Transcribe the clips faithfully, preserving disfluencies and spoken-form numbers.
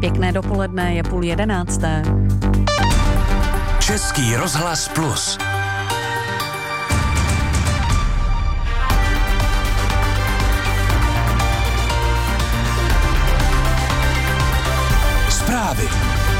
Pěkné dopoledne, je půl jedenácté. Český rozhlas Plus. Zprávy.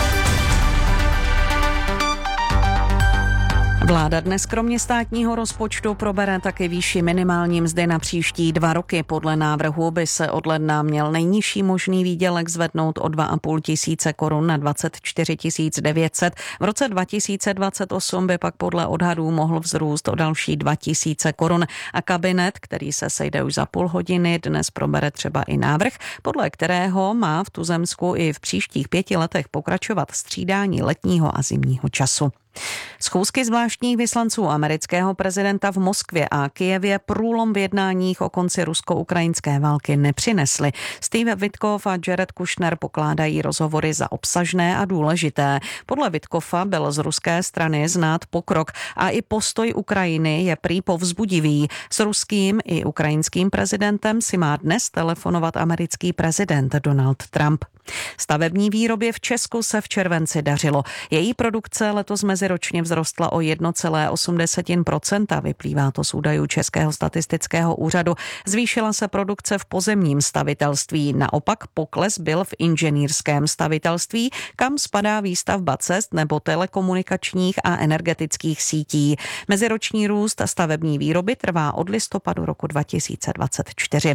Vláda dnes kromě státního rozpočtu probere taky výši minimální mzdy na příští dva roky. Podle návrhu by se od ledna měl nejnižší možný výdělek zvednout o dva a půl tisíce korun na dvacet čtyři tisíc devět set. V roce dva tisíce dvacet osm by pak podle odhadů mohl vzrůst o další dva tisíce korun. A kabinet, který se sejde už za půl hodiny, dnes probere třeba i návrh, podle kterého má v tuzemsku i v příštích pěti letech pokračovat střídání letního a zimního času. Schůzky zvláštních vyslanců amerického prezidenta v Moskvě a Kyjevě průlom v jednáních o konci rusko-ukrajinské války nepřinesly. Steve Witkoff a Jared Kushner pokládají rozhovory za obsažné a důležité. Podle Witkoffa byl z ruské strany znát pokrok a i postoj Ukrajiny je prý povzbudivý. S ruským i ukrajinským prezidentem si má dnes telefonovat americký prezident Donald Trump. Stavební výrobě v Česku se v červenci dařilo. Její produkce letos meziročně vzrostla o jedna celá osm procenta, vyplývá to z údajů Českého statistického úřadu. Zvýšila se produkce v pozemním stavitelství, naopak pokles byl v inženýrském stavitelství, kam spadá výstavba cest nebo telekomunikačních a energetických sítí. Meziroční růst stavební výroby trvá od listopadu roku dva tisíce dvacet čtyři.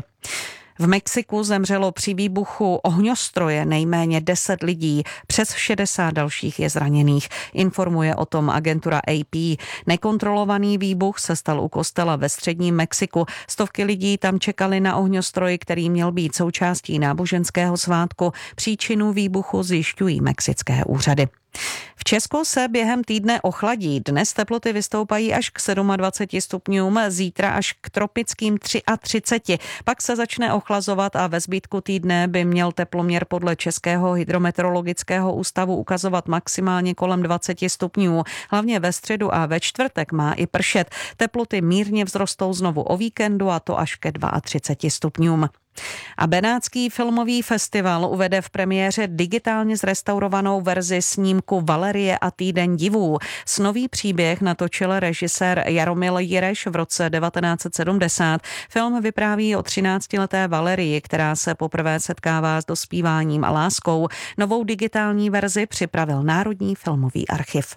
V Mexiku zemřelo při výbuchu ohňostroje nejméně deset lidí, přes šedesát dalších je zraněných. Informuje o tom agentura A P. Nekontrolovaný výbuch se stal u kostela ve středním Mexiku. Stovky lidí tam čekali na ohňostroj, který měl být součástí náboženského svátku. Příčinu výbuchu zjišťují mexické úřady. V Česku se během týdne ochladí. Dnes teploty vystoupají až k dvaceti sedmi stupňům, zítra až k tropickým třiatřiceti. Pak se začne ochlazovat a ve zbytku týdne by měl teploměr podle Českého hydrometeorologického ústavu ukazovat maximálně kolem dvaceti stupňů. Hlavně ve středu a ve čtvrtek má i pršet. Teploty mírně vzrostou znovu o víkendu a to až ke třiceti dvěma stupňům. A Benátský filmový festival uvede v premiéře digitálně zrestaurovanou verzi snímku Valerie a týden divů. Snový příběh natočil režisér Jaromil Jireš v roce devatenáct set sedmdesát. Film vypráví o třináctileté Valerii, která se poprvé setkává s dospíváním a láskou. Novou digitální verzi připravil Národní filmový archiv.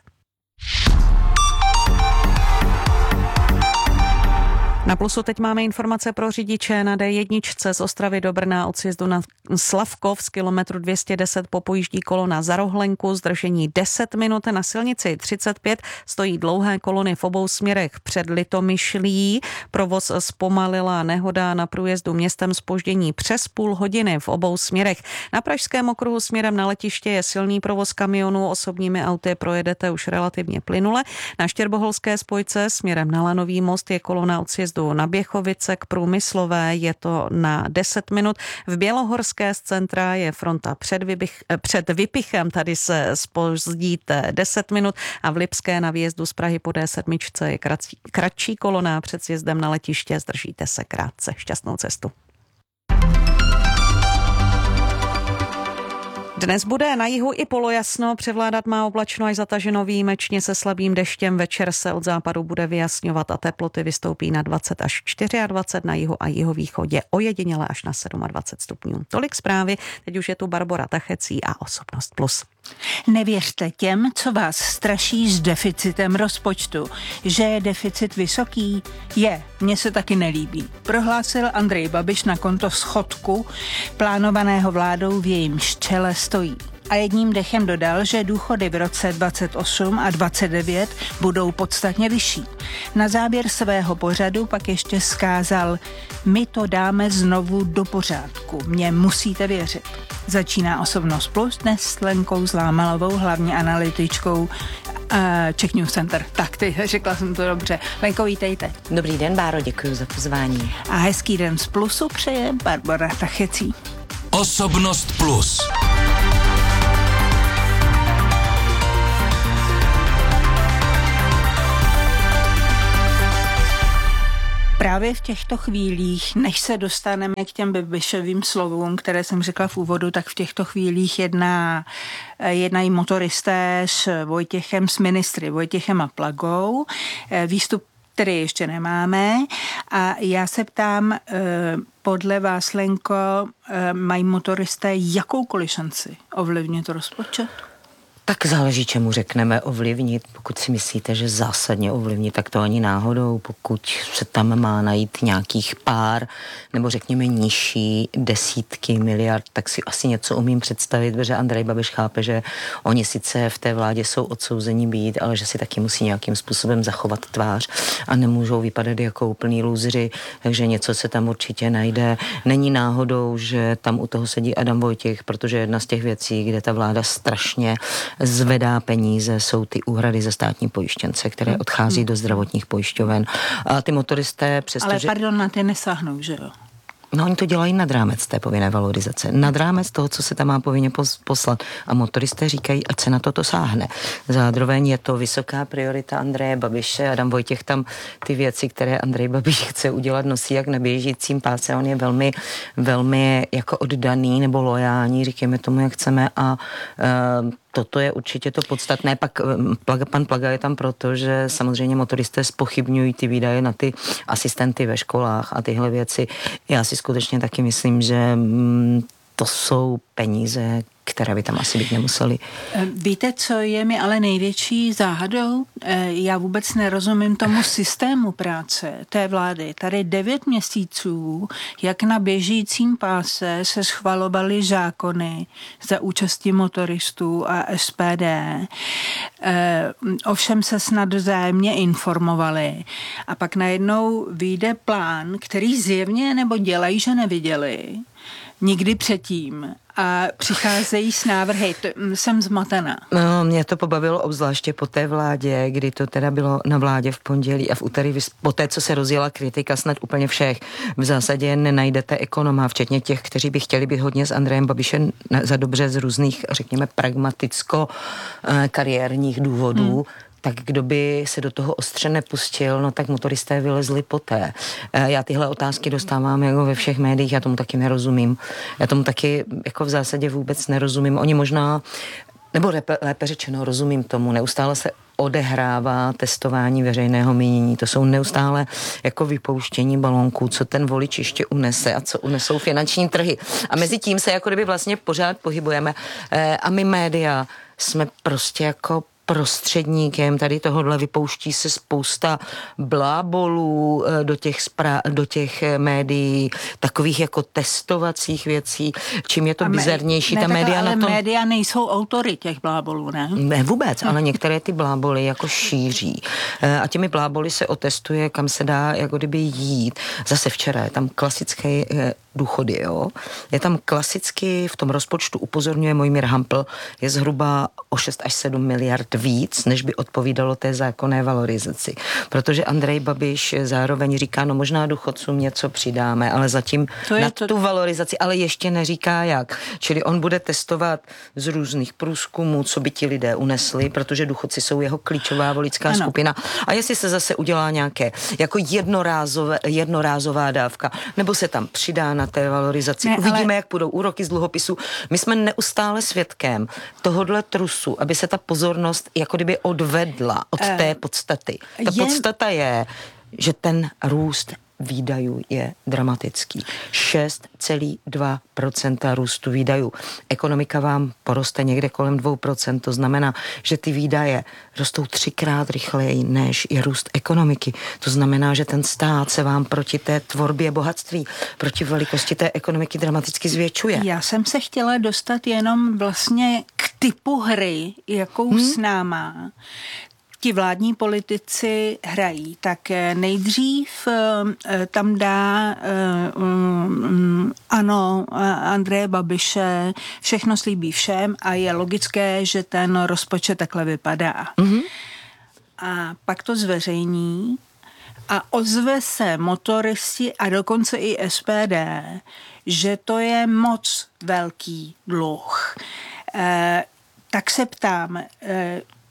Na Plusu teď máme informace pro řidiče na D jedna z Ostravy do Brna od sjezdu na Slavkov z kilometru dvě stě deset popojíždí kolona za Rohlenku, zdržení deset minut, na silnici třicet pět stojí dlouhé kolony v obou směrech před Litomyšlí. Provoz zpomalila nehoda na průjezdu městem, zpoždění přes půl hodiny v obou směrech. Na Pražském okruhu směrem na letiště je silný provoz kamionů, osobními auty projedete už relativně plynule. Na Štěrboholské spojce směrem na Lanový most je kolona od sjezdu na Běchovice k Průmyslové, je to na deset minut. V Bělohorské z centra je fronta před, Vybich, před Vypichem, tady se zpozdíte deset minut a v Lipské na výjezdu z Prahy po D sedm je kratší, kratší kolona před sjezdem na letiště, zdržíte se krátce. Šťastnou cestu. Dnes bude na jihu i polojasno, převládat má oblačno až zataženo výjimečně se slabým deštěm. Večer se od západu bude vyjasňovat a teploty vystoupí na dvacet až dvacet čtyři na jihu a jihovýchodě, ojediněle až na dvacet sedm stupňů. Tolik zprávy, teď už je tu Barbora Tachecí a Osobnost Plus. Nevěřte těm, co vás straší s deficitem rozpočtu. Že je deficit vysoký? Je, mně se taky nelíbí. Prohlásil Andrej Babiš na konto schodku plánovaného vládou, v jejímž čele stojí. A jedním dechem dodal, že důchody v roce dvacet osm a dvacet devět budou podstatně vyšší. Na závěr svého pořadu pak ještě vzkázal: my to dáme znovu do pořádku, mě musíte věřit. Začíná Osobnost Plus dnes s Lenkou Zlámalovou, hlavní analytičkou uh, Czech News Center. Tak, ty, řekla jsem to dobře. Lenko, vítejte. Dobrý den, Báro, děkuji za pozvání. A hezký den z Plusu přeje Barbora Tachecí. Osobnost Plus. Právě v těchto chvílích, než se dostaneme k těm Babišovým slovům, které jsem řekla v úvodu, tak v těchto chvílích jedná, jednají motoristé s Vojtěchem, s ministry Vojtěchem a Plagou. Výstup který ještě nemáme. A já se ptám, podle vás, Lenko, mají motoristé jakoukoliv šanci ovlivnit rozpočet? Tak záleží, čemu řekneme ovlivnit. Pokud si myslíte, že zásadně ovlivnit, tak to ani náhodou. Pokud se tam má najít nějakých pár, nebo řekněme nižší desítky miliard, tak si asi něco umím představit, protože Andrej Babiš chápe, že oni sice v té vládě jsou odsouzení být, ale že si taky musí nějakým způsobem zachovat tvář a nemůžou vypadat jako úplný lůzři, takže něco se tam určitě najde. Není náhodou, že tam u toho sedí Adam Vojtěch, protože jedna z těch věcí, kde ta vláda strašně zvedá peníze, jsou ty úhrady za státní pojištěnce, které odchází hmm. do zdravotních pojišťoven. A ty motoristé přestože... Ale pardon, na ty nesáhnou, že jo? No, oni to dělají nad rámec té povinné valorizace. Nad rámec toho, co se tam má povinně poslat. A motoristé říkají, ať se na toto sáhne. Zároveň je to vysoká priorita Andreje Babiše. Adam Vojtěch tam ty věci, které Andrej Babiš chce udělat, nosí jak na běžícím páse. On je velmi, velmi jako oddaný nebo lojální, říkáme tomu, jak chceme. A uh, toto je určitě to podstatné. Pak pan Plaga je tam proto, že samozřejmě motoristé zpochybňují ty výdaje na ty asistenty ve školách a tyhle věci. Já si skutečně taky myslím, že to jsou peníze, které by tam asi být nemuseli. Víte, co je mi ale největší záhadou? Já vůbec nerozumím tomu systému práce té vlády. Tady devět měsíců, jak na běžícím páse se schvalovaly zákony za účasti motoristů a S P D. Ovšem se snad vzájemně informovali. A pak najednou vyjde plán, který zjevně nebo dělají, že neviděli nikdy předtím a přicházejí s návrhy. Jsem zmatená. No, mě to pobavilo obzvláště po té vládě, kdy to teda bylo na vládě v pondělí a v úterý, po té, co se rozjela kritika snad úplně všech. V zásadě nenajdete ekonoma, včetně těch, kteří by chtěli být hodně s Andrejem Babišem za dobře z různých, řekněme, pragmaticko-kariérních důvodů. Hmm. Tak kdo by se do toho ostře nepustil, no tak motoristé vylezli poté. Já tyhle otázky dostávám jako ve všech médiích, já tomu taky nerozumím. Já tomu taky jako v zásadě vůbec nerozumím. Oni možná, nebo lépe, lépe řečeno, rozumím tomu, neustále se odehrává testování veřejného mínění. To jsou neustále jako vypouštění balónků, co ten volič ještě unese a co unesou finanční trhy. A mezi tím se jako kdyby vlastně pořád pohybujeme. A my média jsme prostě jako prostředníkem tady tohodle, vypouští se spousta blábolů do těch, spra- do těch médií, takových jako testovacích věcí, čím je to bizarnější. Ne, Ta média ale na tom... média nejsou autory těch blábolů, ne? Ne vůbec, ale některé ty bláboly jako šíří. A těmi bláboly se otestuje, kam se dá jako kdyby jít. Zase včera je tam klasické důchody, jo. Je tam klasicky v tom rozpočtu, upozorňuje Mojmír Hampl, je zhruba o šest až sedm miliard víc, než by odpovídalo té zákonné valorizaci. Protože Andrej Babiš zároveň říká, no možná důchodcům něco přidáme, ale zatím na to... tu valorizaci, ale ještě neříká jak. Čili on bude testovat z různých průzkumů, co by ti lidé unesli, protože důchodci jsou jeho klíčová voličská ano. skupina. A jestli se zase udělá nějaké jako jednorázové, jednorázová dávka, nebo se tam přidá na té valorizaci. Ne, Uvidíme, ale... jak půjdou úroky z dluhopisů. My jsme neustále svědkem tohodle trusu, aby se ta pozornost jako kdyby odvedla od uh, té podstaty. Ta je... podstata je, že ten růst výdajů je dramatický. šest celá dva procenta růstu výdajů. Ekonomika vám poroste někde kolem dvě procenta, to znamená, že ty výdaje rostou třikrát rychleji, než je růst ekonomiky. To znamená, že ten stát se vám proti té tvorbě bohatství, proti velikosti té ekonomiky dramaticky zvětšuje. Já jsem se chtěla dostat jenom vlastně k typu hry, jakou hmm? s náma ti vládní politici hrají. Tak nejdřív tam dá ano, Andreje Babiše, všechno slíbí všem a je logické, že ten rozpočet takhle vypadá. Mm-hmm. A pak to zveřejní a ozve se motoristi a dokonce i S P D, že to je moc velký dluh. E, tak se ptám, e,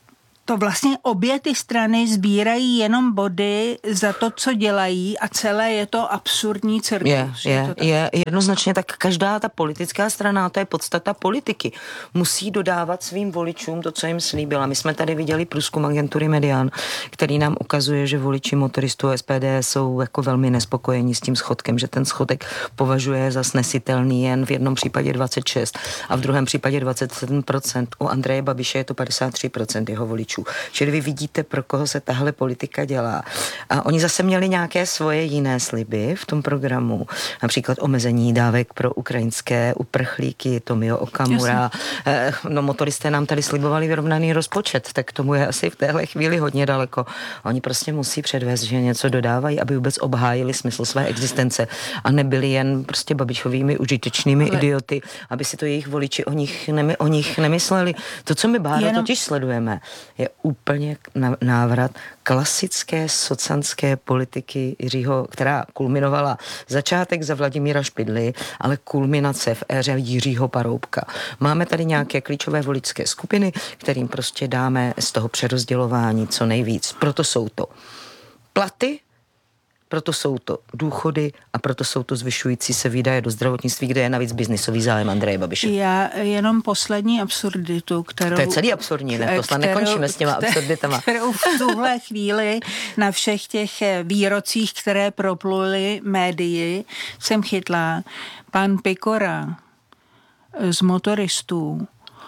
to vlastně obě ty strany sbírají jenom body za to, co dělají a celé je to absurdní cirkus. Je, je, je, to je jednoznačně tak každá ta politická strana, to je podstata politiky, musí dodávat svým voličům to, co jim slíbila. My jsme tady viděli průzkum agentury Median, který nám ukazuje, že voliči motoristů S P D jsou jako velmi nespokojení s tím schodkem, že ten schodek považuje za snesitelný jen v jednom případě dvacet šest a v druhém případě dvacet sedm procent. U Andreje Babiše je to padesát tři procent jeho voličů. Čili vy vidíte, pro koho se tahle politika dělá. A oni zase měli nějaké svoje jiné sliby v tom programu. Například omezení dávek pro ukrajinské uprchlíky, Tomio Okamura. Jasně. No motoristé nám tady slibovali vyrovnaný rozpočet, tak tomu je asi v téhle chvíli hodně daleko. Oni prostě musí předvést, že něco dodávají, aby vůbec obhájili smysl své existence a nebyli jen prostě Babišovými užitečnými Ale... idioty, aby si to jejich voliči o nich, nemy, o nich nemysleli. To, co my, Báro, Jenom... totiž sledujeme, je úplně návrat klasické socanské politiky Jiřího, která kulminovala začátek za Vladimíra Špidly, ale kulminace v éře Jiřího Paroubka. Máme tady nějaké klíčové voličské skupiny, kterým prostě dáme z toho přerozdělování co nejvíc. Proto jsou to platy, proto jsou to důchody a proto jsou to zvyšující se výdaje do zdravotnictví, kde je navíc biznisový zájem Andreje Babiše. Já jenom poslední absurditu, kterou... To je celý absurdní, ne? To nekončíme s těma absurditama. Kterou v tuhle chvíli na všech těch výrocích, které propluly médii, jsem chytla. Pan Pikora z motoristů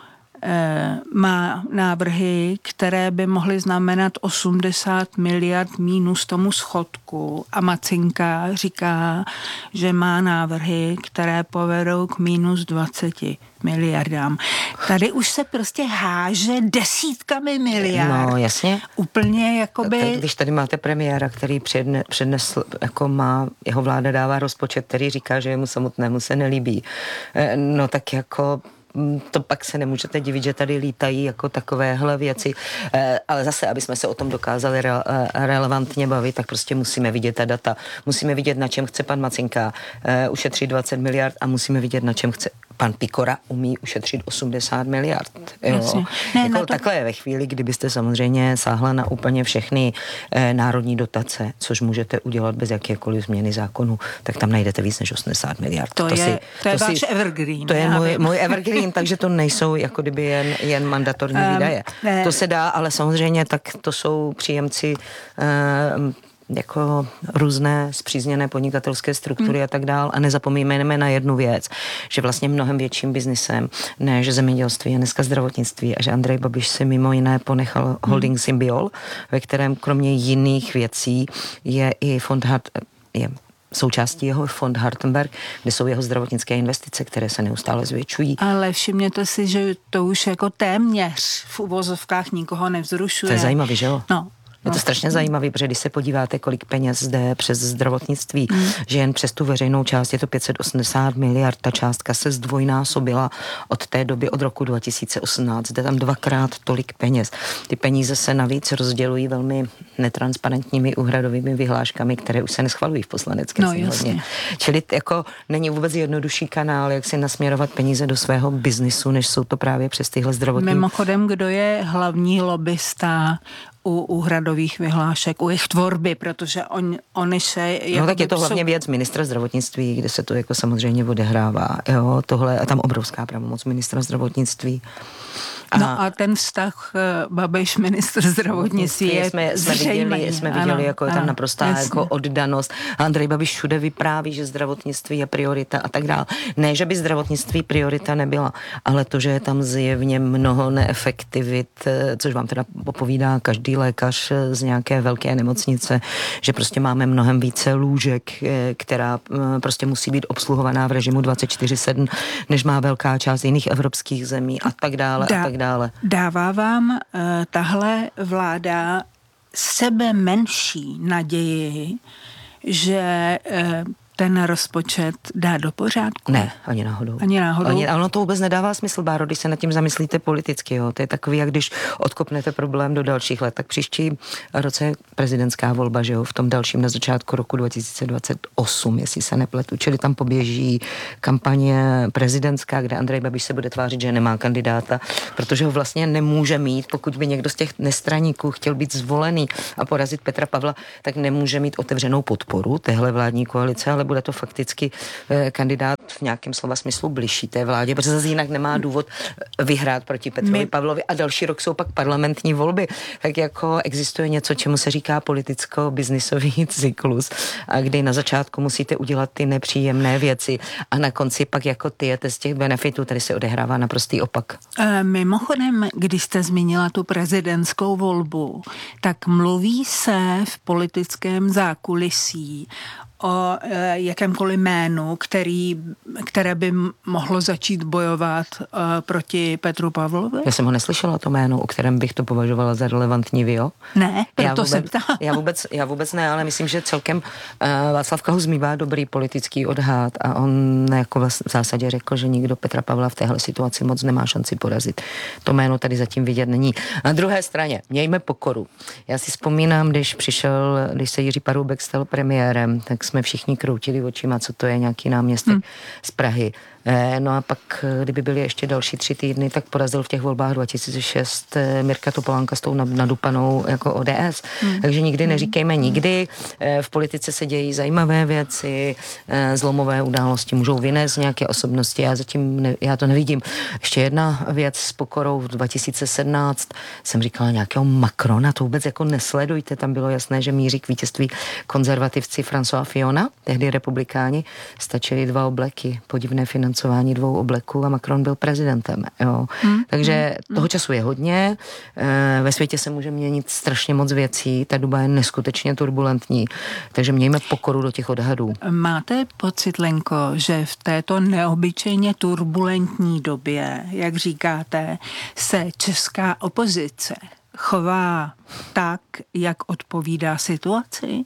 má návrhy, které by mohly znamenat osmdesát miliard mínus tomu schodku a Macinka říká, že má návrhy, které povedou k mínus dvacet miliardám. Tady už se prostě háže desítkami miliard. No, jasně. Úplně jakoby... Tak, když tady máte premiéra, který předne, přednesl, jako má, jeho vláda dává rozpočet, který říká, že jemu samotnému se nelíbí. No tak jako... to pak se nemůžete divit, že tady lítají jako takovéhle věci, ale zase, aby jsme se o tom dokázali re, relevantně bavit, tak prostě musíme vidět ta data, musíme vidět, na čem chce pan Macinka ušetřit dvacet miliard a musíme vidět, na čem chce pan Pikora umí ušetřit osmdesát miliard. Jo. Ne, jako to... Takhle ve chvíli, kdybyste samozřejmě sáhla na úplně všechny eh, národní dotace, což můžete udělat bez jakékoliv změny zákonu, tak tam najdete víc než osmdesát miliard. To, to, je, si, to je to váš si, evergreen. To je můj, můj evergreen, takže to nejsou jako kdyby jen, jen mandatorní um, výdaje. Ne. To se dá, ale samozřejmě tak to jsou příjemci eh, jako různé spřízněné podnikatelské struktury hmm. a tak dál. A nezapomínejme na jednu věc, že vlastně mnohem větším biznisem než zemědělství je dneska zdravotnictví a že Andrej Babiš si mimo jiné ponechal holding Symbiol, ve kterém kromě jiných věcí je i fond Hart, je součástí jeho fond Hartenberg, kde jsou jeho zdravotnické investice, které se neustále zvětšují. Ale všimněte si, že to už jako téměř v uvozovkách nikoho nevzrušuje. To je zajímavý, že jo? No. Je to strašně zajímavé, protože když se podíváte, kolik peněz jde přes zdravotnictví, hmm. že jen přes tu veřejnou část je to pět set osmdesát miliard, ta částka se zdvojnásobila od té doby, od roku dva tisíce osmnáct. Jde tam dvakrát tolik peněz. Ty peníze se navíc rozdělují velmi netransparentními úhradovými vyhláškami, které už se neschvalují v poslanecké no, sněmovně. Čili jako není vůbec jednodušší kanál, jak si nasměrovat peníze do svého biznisu, než jsou to právě přes tyhle zdravotní... Mimochodem, kdo je hlavní lobbysta u úhradových vyhlášek, u jejich tvorby, protože on, oni se... No tak je to hlavně věc ministra zdravotnictví, kde se to jako samozřejmě odehrává. Jo, tohle, a tam obrovská pravomoc ministra zdravotnictví. A no a ten vztah Babiš ministr zdravotnictví je jsme, jsme viděli, jsme viděli ano, jako je tam ano, naprostá jasně. jako oddanost. A Andrej Babiš všude vypráví, že zdravotnictví je priorita a tak dále. Ne, že by zdravotnictví priorita nebyla, ale to, že je tam zjevně mnoho neefektivit, což vám teda popovídá každý lékař z nějaké velké nemocnice, že prostě máme mnohem více lůžek, která prostě musí být obsluhovaná v režimu dvacet čtyři sedm, než má velká část jiných evropských zemí a tak dále Dá, a tak dále. Dává vám uh, tahle vláda sebe menší naději, že uh, ten rozpočet dá do pořádku? Ne, ani náhodou. Ani náhodou? Ani, ono to vůbec nedává smysl, Báro, když se nad tím zamyslíte politicky. Jo. To je takový, jak když odkopnete problém do dalších let. Tak příští roce je prezidentská volba, že jo, v tom dalším na začátku roku dva tisíce dvacet osm, jestli se nepletu. Čili tam poběží kampaně prezidentská, kde Andrej Babiš se bude tvářit, že nemá kandidáta, protože ho vlastně nemůže mít, pokud by někdo z těch nestraníků chtěl být zvolený a porazit Petra Pavla, tak nemůže mít otevřenou podporu téhle vládní koalice, ale bude to fakticky eh, kandidát v nějakém slova smyslu bližší té vládě, protože zase jinak nemá důvod vyhrát proti Petrovi My... Pavlovi a další rok jsou pak parlamentní volby. Tak jako existuje něco, čemu se říká politicko-biznisový cyklus, a kdy na začátku musíte udělat ty nepříjemné věci a na konci pak jako tyjete z těch benefitů, tady se odehrává naprostý opak. E, mimochodem, když jste zmínila tu prezidentskou volbu, tak mluví se v politickém zákulisí o e, jakémkoliv jménu, který, které by mohlo začít bojovat e, proti Petru Pavlovi? Já jsem ho neslyšela, to jméno, o kterém bych to považovala za relevantní, vy jo? Ne, proto já vůbec, se ptám. Já vůbec, já vůbec ne, ale myslím, že celkem uh, Václav Klaus mívá dobrý politický odhad a on jako v zásadě řekl, že nikdo Petra Pavla v téhle situaci moc nemá šanci porazit. To jméno tady zatím vidět není. Na druhé straně, mějme pokoru. Já si vzpomínám, když přišel, když se Jiří Paroubek stal premiérem, tak jsme všichni kroutili očima, co to je, nějaký náměstek hmm. z Prahy. No a pak, kdyby byly ještě další tři týdny, tak porazil v těch volbách dva tisíce šest Mirka Topolánka s tou nadupanou jako O D S. Hmm. Takže nikdy neříkejme nikdy. V politice se dějí zajímavé věci, zlomové události můžou vynést nějaké osobnosti. Já zatím ne, já to nevidím. Ještě jedna věc s pokorou v dva tisíce sedmnáct jsem říkala nějakého Macrona, to vůbec jako nesledujte. Tam bylo jasné, že míří k vítězství konzervativci François Fillona, tehdy republikáni, stačily dva obleky, podivné financování dvou obleků a Macron byl prezidentem. Jo. Hmm. Takže hmm. toho času je hodně. E, ve světě se může měnit strašně moc věcí. Ta doba je neskutečně turbulentní. Takže mějme pokoru do těch odhadů. Máte pocit, Lenko, že v této neobyčejně turbulentní době, jak říkáte, se česká opozice chová tak, jak odpovídá situaci?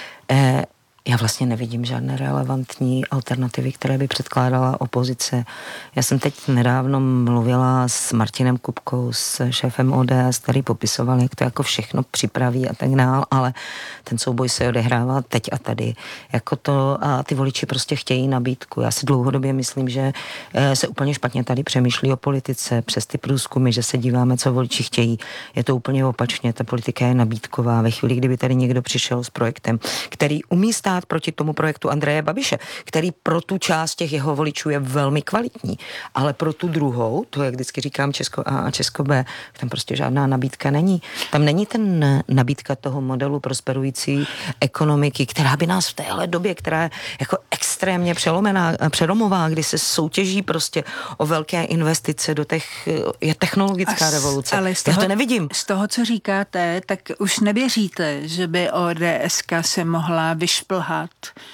E, Já vlastně nevidím žádné relevantní alternativy, které by předkládala opozice. Já jsem teď nedávno mluvila s Martinem Kupkou, s šéfem O D S, který popisoval, jak to jako všechno připraví a tak dále, ale ten souboj se odehrává teď a tady. Jako to, a ty voliči prostě chtějí nabídku. Já si dlouhodobě myslím, že se úplně špatně tady přemýšlí o politice přes ty průzkumy, že se díváme, co voliči chtějí. Je to úplně opačně, ta politika je nabídková. Ve chvíli, kdyby tady někdo přišel s projektem, který umí stát proti tomu projektu Andreje Babiše, který pro tu část těch jeho voličů je velmi kvalitní, ale pro tu druhou, to jak vždycky říkám Česko A a Česko B, tam prostě žádná nabídka není. Tam není ten nabídka toho modelu prosperující ekonomiky, která by nás v téhle době, která je jako extrémně přelomená, přelomová, kdy se soutěží prostě o velké investice do těch, je technologická As, revoluce. Ale z toho, Já to nevidím. Z toho, co říkáte, tak už nevěříte, že by O D S ka se mohla vyšplhat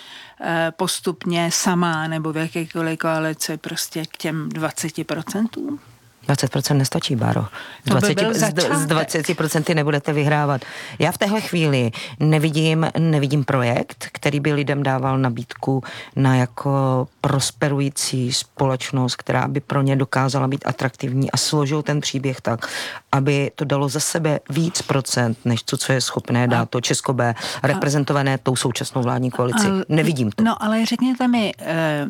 postupně sama nebo v jakékoliv koalici prostě k těm dvaceti procentům? dvacet procent nestačí, Báro. Z, dvacet, by z dvacet procent nebudete vyhrávat. Já v téhle chvíli nevidím, nevidím projekt, který by lidem dával nabídku na jako prosperující společnost, která by pro ně dokázala být atraktivní a složil ten příběh tak, aby to dalo za sebe víc procent, než to, co je schopné dát to Česko B, reprezentované tou současnou vládní koalici. Nevidím to. No, ale řekněte mi, eh...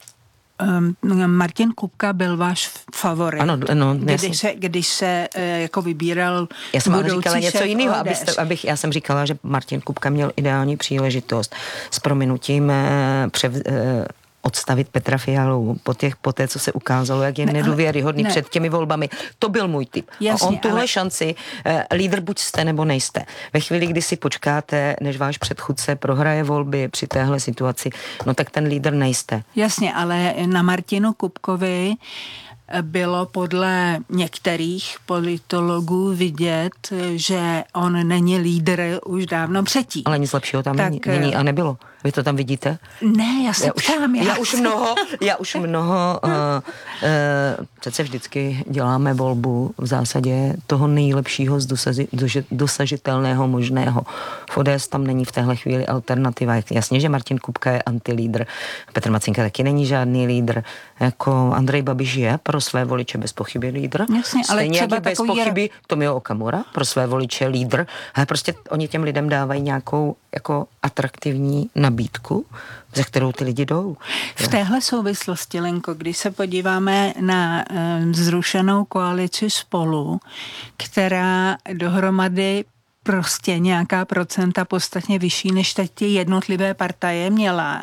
Martin Kupka byl váš favorit. Ano, no, když, se, když se jako vybíral já jsem ale říkala něco jiného, abych, abych, já jsem říkala, že Martin Kupka měl ideální příležitost s prominutím přev, odstavit Petra Fialu po, těch, po té, co se ukázalo, jak je ne, nedůvěryhodný ne. před těmi volbami. To byl můj tip. Jasně, a on tuhle ale... šanci, uh, lídr buď jste nebo nejste. Ve chvíli, kdy si počkáte, než váš předchůdce prohraje volby při téhle situaci, no tak ten lídr nejste. Jasně, ale na Martinu Kupkovi bylo podle některých politologů vidět, že on není lídr už dávno předtím. Ale nic lepšího tam tak, není, není a nebylo. Vy to tam vidíte? Ne, já se já už, ptám. Já, já už mnoho, já už mnoho, uh, uh, přece vždycky děláme volbu v zásadě toho nejlepšího z dosaži, dosažitelného možného. V O D S tam není v téhle chvíli alternativa. Jasně, že Martin Kupka je antilídr, Petr Macinka taky není žádný lídr, jako Andrej Babiš je pro své voliče bez pochyby lídr. Jasně, ale stejně třeba jak bez takový pochyby Tomio Okamura pro své voliče lídr, ale prostě oni těm lidem dávají nějakou jako atraktivní nabídku, za kterou ty lidi jdou. V téhle souvislosti, Lenko, když se podíváme na e, zrušenou koalici Spolu, která dohromady prostě nějaká procenta podstatně vyšší, než teď ty jednotlivé partaje měla.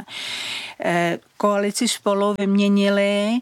E, koalici Spolu vyměnili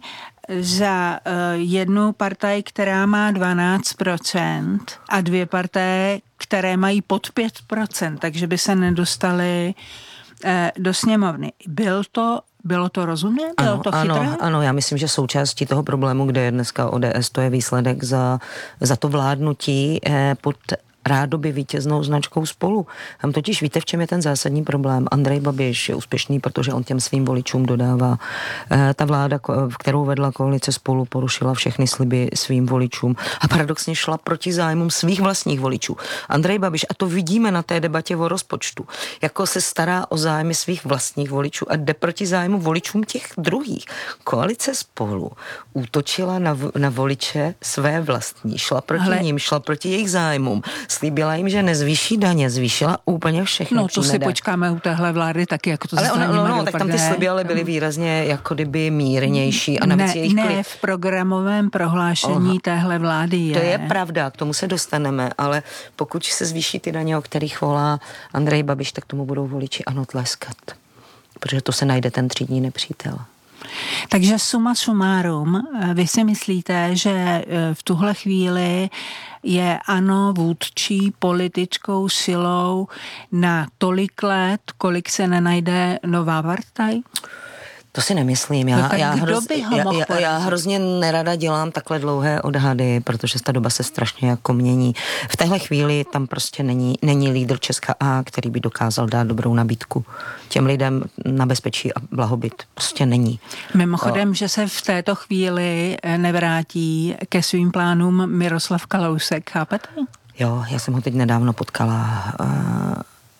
za uh, jednu partaj, která má dvanáct procent a dvě partaje, které mají pod pět procent, takže by se nedostali uh, do sněmovny. Byl to Bylo to rozumné? Bylo ano, to chytré? Ano, ano, já myslím, že součástí toho problému, kde je dneska O D S, to je výsledek za, za to vládnutí eh, pod rádoby vítěznou značkou Spolu. Tam totiž víte, v čem je ten zásadní problém. Andrej Babiš je úspěšný, protože on těm svým voličům dodává. E, ta vláda, kterou vedla koalice Spolu, porušila všechny sliby svým voličům a paradoxně šla proti zájmům svých vlastních voličů. Andrej Babiš, a to vidíme na té debatě o rozpočtu, jako se stará o zájmy svých vlastních voličů a jde proti zájmu voličům těch druhých. Koalice Spolu útočila na, na voliče své vlastní, šla proti Ale... ním, šla proti jejich zájmům. Slíbila jim, že nezvýší daně, zvýšila úplně všechno. No to si daň. Počkáme u téhle vlády taky, jako to ale zase no, no, tak tam ty sliby ale byly výrazně jako kdyby mírnější. A ne, ne v programovém prohlášení Oha. téhle vlády je. To je pravda, k tomu se dostaneme, ale pokud se zvýší ty daně, o kterých volá Andrej Babiš, tak tomu budou voliči ano tleskat. Protože to se najde ten třídní nepřítel. Takže suma sumárum, vy si myslíte, že v tuhle chvíli je ANO vůdčí politickou silou na tolik let, kolik se nenajde nová partaj? To si nemyslím. Já, no, já, hroz, já, já, já hrozně nerada dělám takhle dlouhé odhady, protože ta doba se strašně jako mění. V téhle chvíli tam prostě není, není lídr Česka A, který by dokázal dát dobrou nabídku těm lidem na bezpečí a blahobyt. Prostě není. Mimochodem, o. že se v této chvíli nevrátí ke svým plánům Miroslav Kalousek, chápete? Jo, já jsem ho teď nedávno potkala. Uh,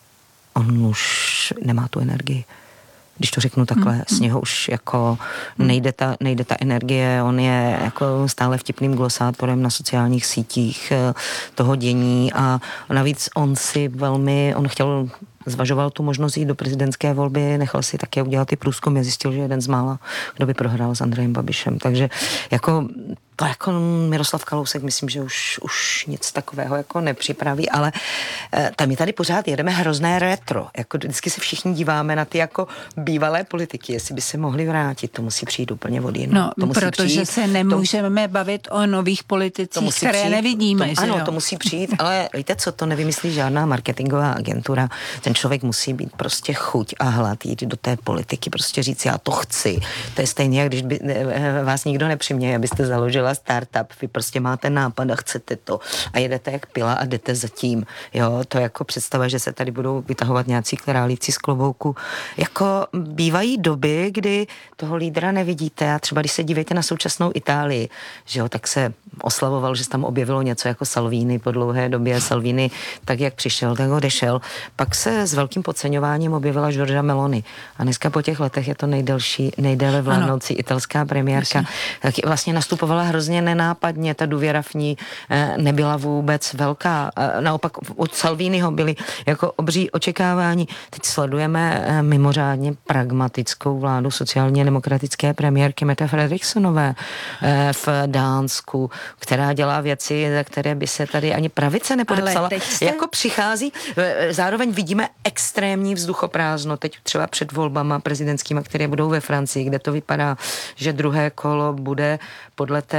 on už nemá tu energii. Když to řeknu takhle, hmm. z něho už jako nejde ta, nejde ta energie, on je jako stále vtipným glosátorem na sociálních sítích toho dění a navíc on si velmi, on chtěl, zvažoval tu možnost jít do prezidentské volby, nechal si také udělat ty průzkumy, zjistil, že jeden z mála, kdo by prohrál s Andrejem Babišem, takže jako to jako Miroslav Kalousek, myslím, že už, už nic takového jako nepřipraví, ale e, tam my tady pořád jedeme hrozné retro. Jako vždycky se všichni díváme na ty jako bývalé politiky, jestli by se mohli vrátit, to musí přijít úplně od jinou. No, to musí protože přijít, se nemůžeme to, bavit o nových politicích, které přijít, nevidíme. To, ano, jo? To musí přijít, ale víte co, to nevymyslí žádná marketingová agentura. Ten člověk musí být prostě chuť a hlad jít do té politiky, prostě říct, já to chci. To je stejně, jak když by, vás nikdo nepřiměje, abyste založili startup, vy prostě máte nápad a chcete to a jedete jak pila a jdete za tím. Jo, to jako představa, že se tady budou vytahovat nějací králíci z klobouku. Jako bývají doby, kdy toho lídra nevidíte a třeba když se dívejte na současnou Itálii, že jo, tak se oslavoval, že se tam objevilo něco jako Salvini po dlouhé době. Salvini tak, jak přišel, tak odešel. Pak se s velkým podceňováním objevila Giorgia Meloni. A dneska po těch letech je to nejdelší, nejdéle vládnoucí italská premiérka. Tak vlastně nastupovala hrozně nenápadně, ta důvěra v ní nebyla vůbec velká. Naopak od Salviniho byly jako obří očekávání. Teď sledujeme mimořádně pragmatickou vládu sociálně demokratické premiérky Mette Fredriksenové v Dánsku, která dělá věci, za které by se tady ani pravice nepodepsala. Jste... Jako přichází, zároveň vidíme extrémní vzduchoprázdno, teď třeba před volbama prezidentskými, které budou ve Francii, kde to vypadá, že druhé kolo bude podle té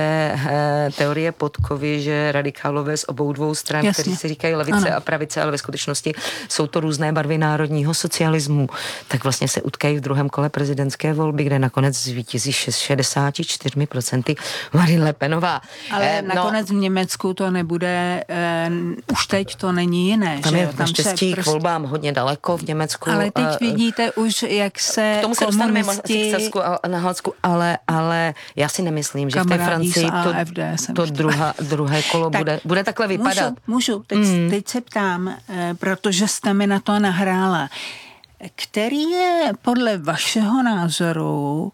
e, teorie podkovy, že radikálové z obou dvou stran, Jasně. kteří si říkají levice ano. a pravice, ale ve skutečnosti jsou to různé barvy národního socialismu, tak vlastně se utkají v druhém kole prezidentské volby, kde nakonec zvítězí šedesát čtyři procent Marine Le Penová. Ale e, nakonec no, v Německu to nebude, e, už teď to není jiné. Tam že je tam naštěstí prostě... k volbám hodně daleko v Německu. Ale teď a, vidíte už, jak se k tomu se dostaneme komunisti... v Saksku a na Haladsku, ale, ale já si nemyslím, že v té Francii to, to druhá, druhé kolo tak bude, bude takhle vypadat. Můžu, můžu. Teď, mm. teď se ptám, protože jste mi na to nahrála. Který je podle vašeho názoru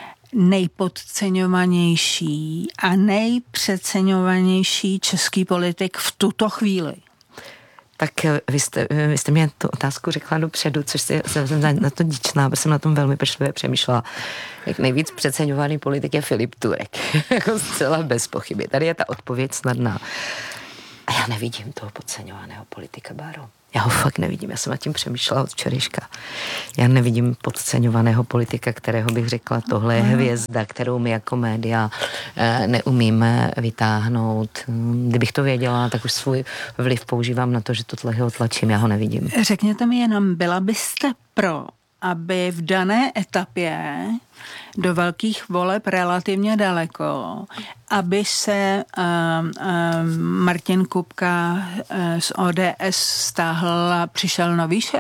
nejpodceňovanější a nejpřeceňovanější český politik v tuto chvíli? Tak vy jste, vy jste mě tu otázku řekla dopředu, což si, jsem na to díčná, protože jsem na tom velmi pečlivě přemýšlela. Jak nejvíc přeceňovaný politik je Filip Turek. Jako zcela bez pochyby. Tady je ta odpověď snadná. A já nevidím toho podceňovaného politika, Báro. Já ho fakt nevidím, já jsem nad tím přemýšlela od včerejška. Já nevidím podceňovaného politika, kterého bych řekla, tohle je hvězda, kterou my jako média eh, neumíme vytáhnout. Kdybych to věděla, tak už svůj vliv používám na to, že tohle ho tlačím, já ho nevidím. Řekněte mi jenom, byla byste pro, aby v dané etapě do velkých voleb relativně daleko, aby se uh, uh, Martin Kupka uh, z O D S stáhl a přišel nový šéf?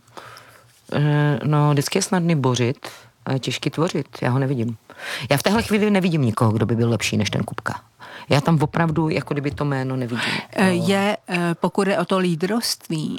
No, vždycky je snadný bořit a je těžký tvořit. Já ho nevidím. Já v téhle chvíli nevidím nikoho, kdo by byl lepší než ten Kupka. Já tam opravdu, jako kdyby to jméno nevidím. Je, pokud je o to lídrovství,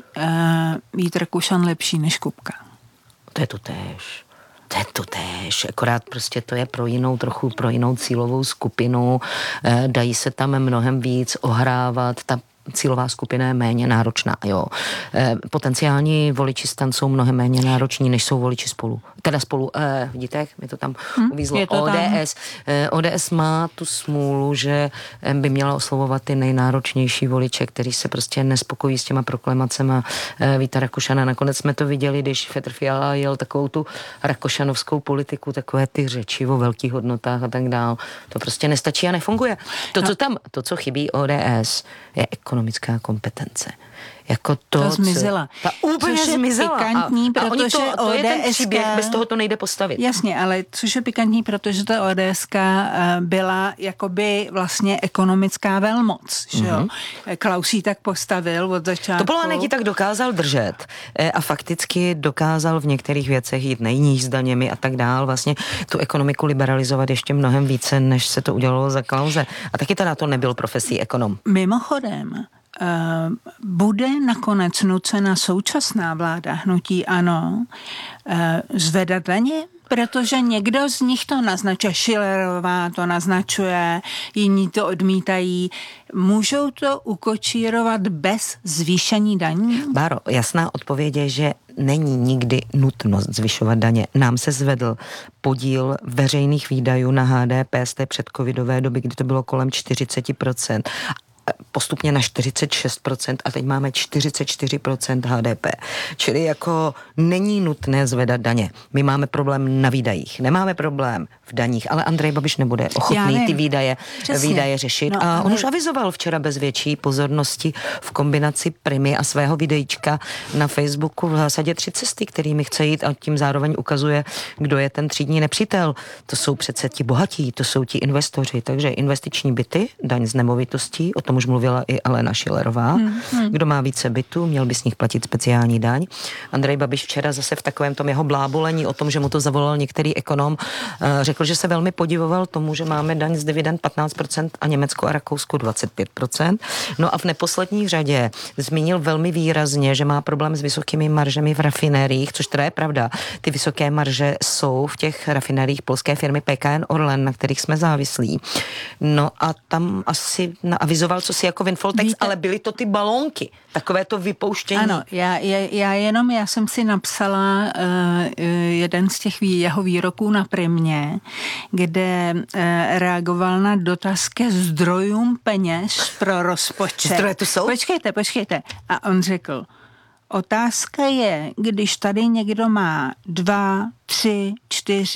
Vít Rakušan lepší než Kupka? To je to též. To je to též, akorát prostě to je pro jinou, trochu pro jinou cílovou skupinu, e, dají se tam mnohem víc ohrávat, ta cílová skupina je méně náročná, jo. E, potenciální voliči STAN jsou mnohem méně nároční, než jsou voliči Spolu. Teda Spolu, e, vidíte, jak mi to tam hmm, uvízlo. To O D S. E, O D S má tu smůlu, že by měla oslovovat ty nejnáročnější voliče, kteří se prostě nespokojí s těma proklamacema e, Víta Rakušana. Nakonec jsme to viděli, když Petr Fiala jel takovou tu rakošanovskou politiku, takové ty řeči o velkých hodnotách a tak dál. To prostě nestačí a nefunguje. To, co tam, to, co chybí O D S, je ekonomická kompetence. Jako to, to zmizela. Ta úplně což je zmizela. pikantní, a, a protože to, to O D S K... je ten příběh, bez toho to nejde postavit. Jasně, ale což je pikantní, protože ta O D S K byla jakoby vlastně ekonomická velmoc, že jo? Mm-hmm. Klaus jí tak postavil od začátku. To Topolánek ji tak dokázal držet a fakticky dokázal v některých věcech jít nejníž s daněmi a tak dál, vlastně tu ekonomiku liberalizovat ještě mnohem více, než se to udělalo za Klause. A taky teda to nebyl profesí ekonom. Mimochodem, Uh, bude nakonec nucena současná vláda hnutí ANO uh, zvedat daně? Protože někdo z nich to naznačuje, Schillerová to naznačuje, jiní to odmítají. Můžou to ukočírovat bez zvýšení daní? Báro, jasná odpověď je, že není nikdy nutnost zvyšovat daně. Nám se zvedl podíl veřejných výdajů na H D P z té předcovidové doby, kdy to bylo kolem čtyřicet procent. Postupně na čtyřicet šest procent a teď máme čtyřicet čtyři procent H D P. Čili jako není nutné zvedat daně. My máme problém na výdajích. Nemáme problém v daních, ale Andrej Babiš nebude ochotný ty výdaje, výdaje řešit. No, a on ale... už avizoval včera bez větší pozornosti v kombinaci Primy a svého videíčka na Facebooku v zásadě tři cesty, kterými chce jít a tím zároveň ukazuje, kdo je ten třídní nepřítel. To jsou přece ti bohatí, to jsou ti investoři. Takže investiční byty, daň z nemovitostí, o tom už mluvila i Alena Schillerová. Hmm, hmm. Kdo má více bytů, měl by z nich platit speciální daň. Andrej Babiš včera zase v takovém tom jeho blábolení o tom, že mu to zavolal některý ekonom, řekl, že se velmi podivoval tomu, že máme daň z dividend patnáct procent a Německo a Rakousko dvacet pět procent. No a v neposlední řadě zmínil velmi výrazně, že má problém s vysokými maržemi v rafinériích, což teda je pravda. Ty vysoké marže jsou v těch rafinériích polské firmy P K N Orlen, na kterých jsme závislí. No a tam asi avizoval, co si jako Winfoltex, víte, ale byly to ty balónky, takové to vypouštění. Ano, já, já jenom, já jsem si napsala uh, jeden z těch vý, jeho výroků na Primě, kde uh, reagoval na dotaz ke zdrojům peněz pro rozpočet. Zdroje tu jsou? Počkejte, počkejte. A on řekl, otázka je, když tady někdo má dva, tři, čtyři,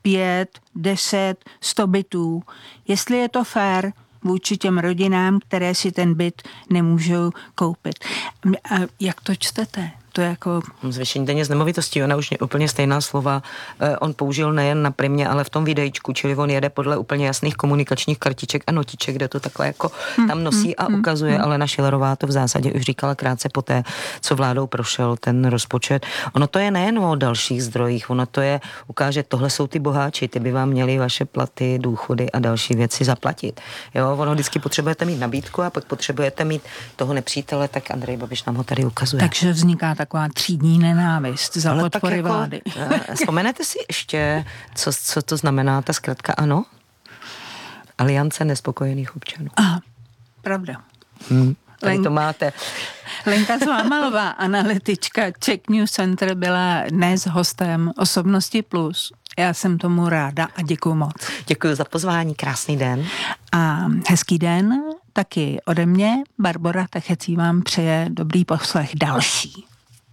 pět, deset, sto bytů. Jestli je to fér vůči těm rodinám, které si ten byt nemůžou koupit. A jak to čtete? To je jako... Zvýšení daně z nemovitostí, ona už úplně stejná slova eh, on použil nejen na Primě, ale v tom videíčku, čili on jede podle úplně jasných komunikačních kartiček a notiček, kde to takhle jako tam nosí a ukazuje, ale Alena Schillerová to v zásadě už říkala krátce poté, co vládou prošel ten rozpočet. Ono to je nejen o dalších zdrojích, ono to je, ukáže, tohle jsou ty boháči, ty by vám měli vaše platy, důchody a další věci zaplatit. Jo, ono vždycky potřebujete mít nabídku a pak potřebujete mít toho nepřítele, tak Andrej Babiš nám ho tady ukazuje. Takže vzniká taková třídní nenávist za ale podpory jako, vlády. Vzpomenete si ještě, co, co to znamená ta zkratka ANO? Aliance nespokojených občanů. Aha, pravda. Hmm, tady Len... to máte. Lenka Zlámalová, analytička Czech News Center, byla dnes hostem Osobnosti plus. Já jsem tomu ráda a děkuju moc. Děkuji za pozvání, krásný den. A hezký den taky ode mě. Barbora Techecí vám přeje dobrý poslech další.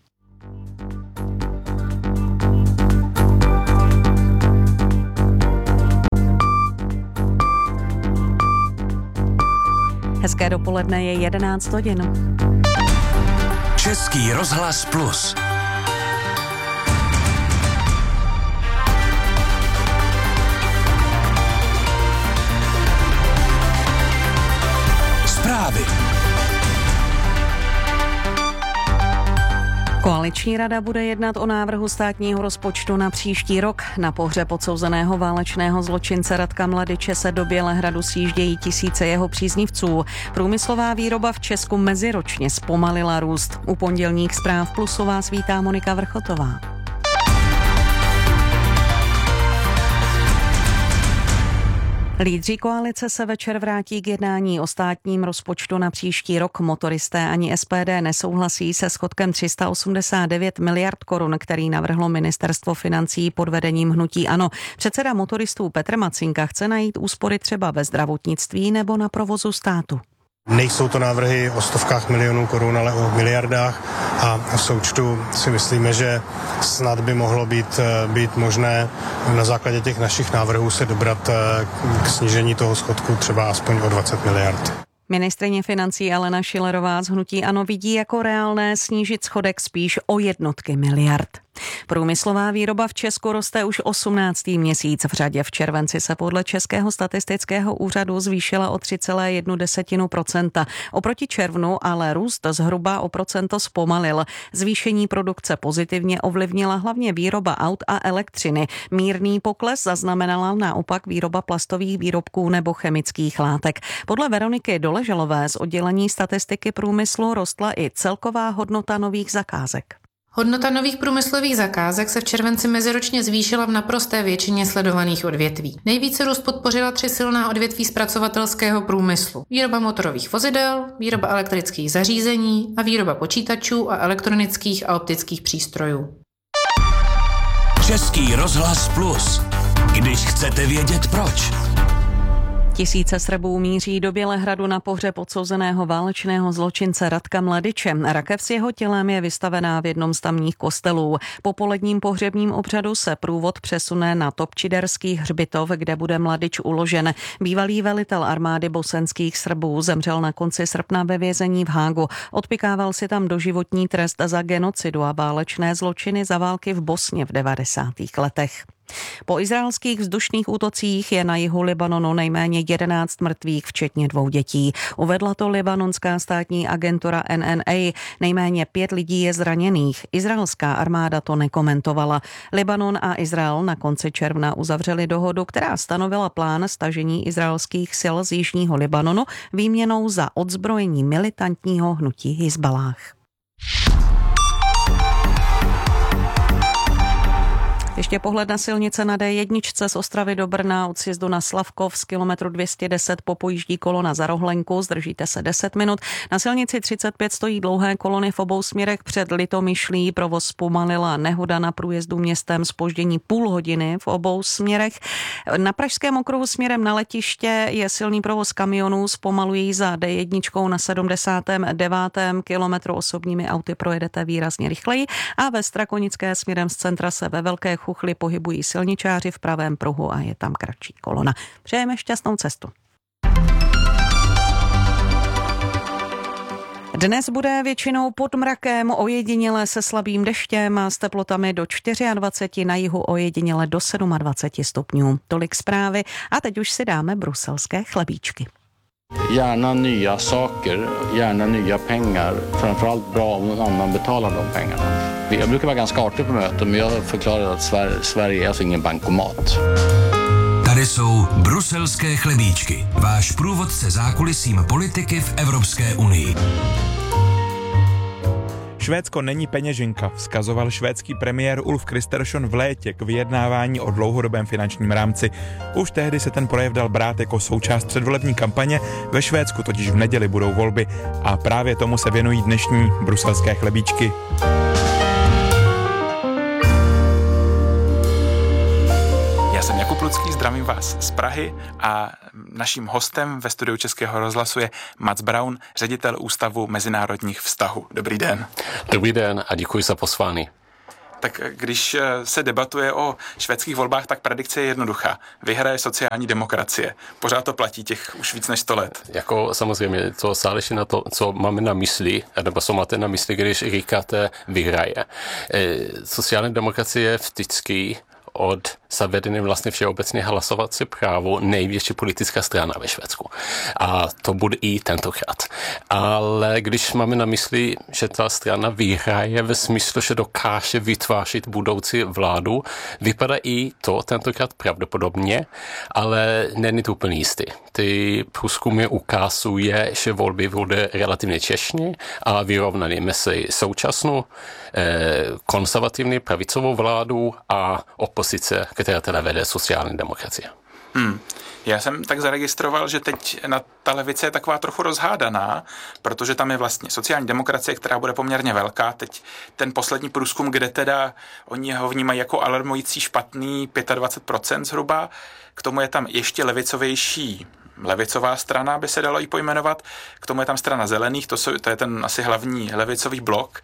Hezké dopoledne, je jedenáct hodin. Český rozhlas plus. Zprávy. Koaliční rada bude jednat o návrhu státního rozpočtu na příští rok. Na pohřeb odsouzeného válečného zločince Radka Mladiče se do Bělehradu sjíždějí tisíce jeho příznivců. Průmyslová výroba v Česku meziročně zpomalila růst. U pondělních zpráv Plusu vás vítá Monika Vrchotová. Lídři koalice se večer vrátí k jednání o státním rozpočtu na příští rok. Motoristé ani S P D nesouhlasí se schodkem tři sta osmdesát devět miliard korun, který navrhlo ministerstvo financí pod vedením hnutí ANO. Předseda motoristů Petr Macinka chce najít úspory třeba ve zdravotnictví nebo na provozu státu. Nejsou to návrhy o stovkách milionů korun, ale o miliardách a v součtu si myslíme, že snad by mohlo být, být možné na základě těch našich návrhů se dobrat k snížení toho schodku třeba aspoň o dvacet miliard. Ministryně financí Alena Schillerová z hnutí ANO vidí jako reálné snížit schodek spíš o jednotky miliard. Průmyslová výroba v Česku roste už osmnáctý měsíc v řadě. V červenci se podle Českého statistického úřadu zvýšila o tři celé jedna desetina procenta. Oproti červnu ale růst zhruba o procento zpomalil. Zvýšení produkce pozitivně ovlivnila hlavně výroba aut a elektřiny. Mírný pokles zaznamenala naopak výroba plastových výrobků nebo chemických látek. Podle Veroniky Doleželové z oddělení statistiky průmyslu rostla i celková hodnota nových zakázek. Hodnota nových průmyslových zakázek se v červenci meziročně zvýšila v naprosté většině sledovaných odvětví. Nejvíce růst podpořila tři silná odvětví zpracovatelského průmyslu. Výroba motorových vozidel, výroba elektrických zařízení a výroba počítačů a elektronických a optických přístrojů. Český rozhlas plus. Když chcete vědět proč. Tisíce Srbů míří do Bělehradu na pohřeb odsouzeného válečného zločince Radka Mladiče. Rakev s jeho tělem je vystavená v jednom z tamních kostelů. Po poledním pohřebním obřadu se průvod přesune na Topčiderský hřbitov, kde bude Mladič uložen. Bývalý velitel armády bosenských Srbů zemřel na konci srpna ve vězení v Hágu. Odpikával si tam doživotní trest za genocidu a válečné zločiny za války v Bosně v devadesátých letech. Po izraelských vzdušných útocích je na jihu Libanonu nejméně jedenáct mrtvých, včetně dvou dětí. Uvedla to libanonská státní agentura N N A. Nejméně pět lidí je zraněných. Izraelská armáda to nekomentovala. Libanon a Izrael na konci června uzavřeli dohodu, která stanovila plán stažení izraelských sil z jižního Libanonu výměnou za odzbrojení militantního hnutí Hizballáh. Ještě pohled na silnice na D jedna z Ostravy do Brna od sjezdu na Slavkov z kilometru dvě stě deset popojíždí kolona za Rohlenku, zdržíte se deset minut. Na silnici třicet pět stojí dlouhé kolony v obou směrech před Litomyšlí, provoz zpomalila nehoda na průjezdu městem, zpoždění půl hodiny v obou směrech. Na pražském okruhu směrem na letiště je silný provoz kamionů, zpomalují za D jedna na sedmdesátém devátém kilometru, osobními auty projedete výrazně rychleji a ve Strakonické směrem z centra se ve Velké Chuchli pohybují silničáři v pravém pruhu a je tam kratší kolona. Přejeme šťastnou cestu. Dnes bude většinou pod mrakem, ojediněle se slabým deštěm a s teplotami do dvacet čtyři, na jihu ojediněle do dvacet sedm stupňů. Tolik zprávy a teď už si dáme bruselské chlebíčky. Gärna nya saker, gärna nya pengar. Framförallt bra om någon annan betalar de pengarna. Jag brukar vara ganska artig på möten, men jag förklarar att Sverige är alltså ingen bankomat. Tady jsou bruselské chlebíčky, váš průvodce zákulisím politiky v Evropské unii. Švédsko není peněženka, vzkazoval švédský premiér Ulf Kristersson v létě k vyjednávání o dlouhodobém finančním rámci. Už tehdy se ten projev dal brát jako součást předvolební kampaně, ve Švédsku totiž v neděli budou volby a právě tomu se věnují dnešní bruselské chlebíčky. Já jsem Jakub Lucký, zdravím vás z Prahy a naším hostem ve studiu Českého rozhlasu je Mats Braun, ředitel Ústavu mezinárodních vztahů. Dobrý den. Dobrý den a děkuji za pozvání. Tak když se debatuje o švédských volbách, tak predikce je jednoduchá. Vyhraje sociální demokracie. Pořád to platí těch už víc než sto let. Jako samozřejmě to záleží na to, co máme na mysli, nebo co máte na mysli, když říkáte vyhraje. Sociální demokracie je vždycky od zavedení vlastně všeobecně hlasovací právo největší politická strana ve Švédsku. A to bude i tentokrát. Ale když máme na mysli, že ta strana vyhraje ve smyslu, že dokáže vytvářet budoucí vládu, vypadá i to tentokrát pravděpodobně, ale není to úplně jistý. Ty průzkumy ukazují, že volby bude relativně těsné a vyrovnané mezi současnou eh, konzervativní pravicovou vládu a opozice, která teda vede sociální demokracie. Hmm. Já jsem tak zaregistroval, že teď na ta levice je taková trochu rozhádaná, protože tam je vlastně sociální demokracie, která bude poměrně velká. Teď ten poslední průzkum, kde teda oni ho vnímají jako alarmující špatný dvacet pět procent zhruba, k tomu je tam ještě levicovější levicová strana, by se dalo i pojmenovat, k tomu je tam strana zelených, to, jsou, to je ten asi hlavní levicový blok.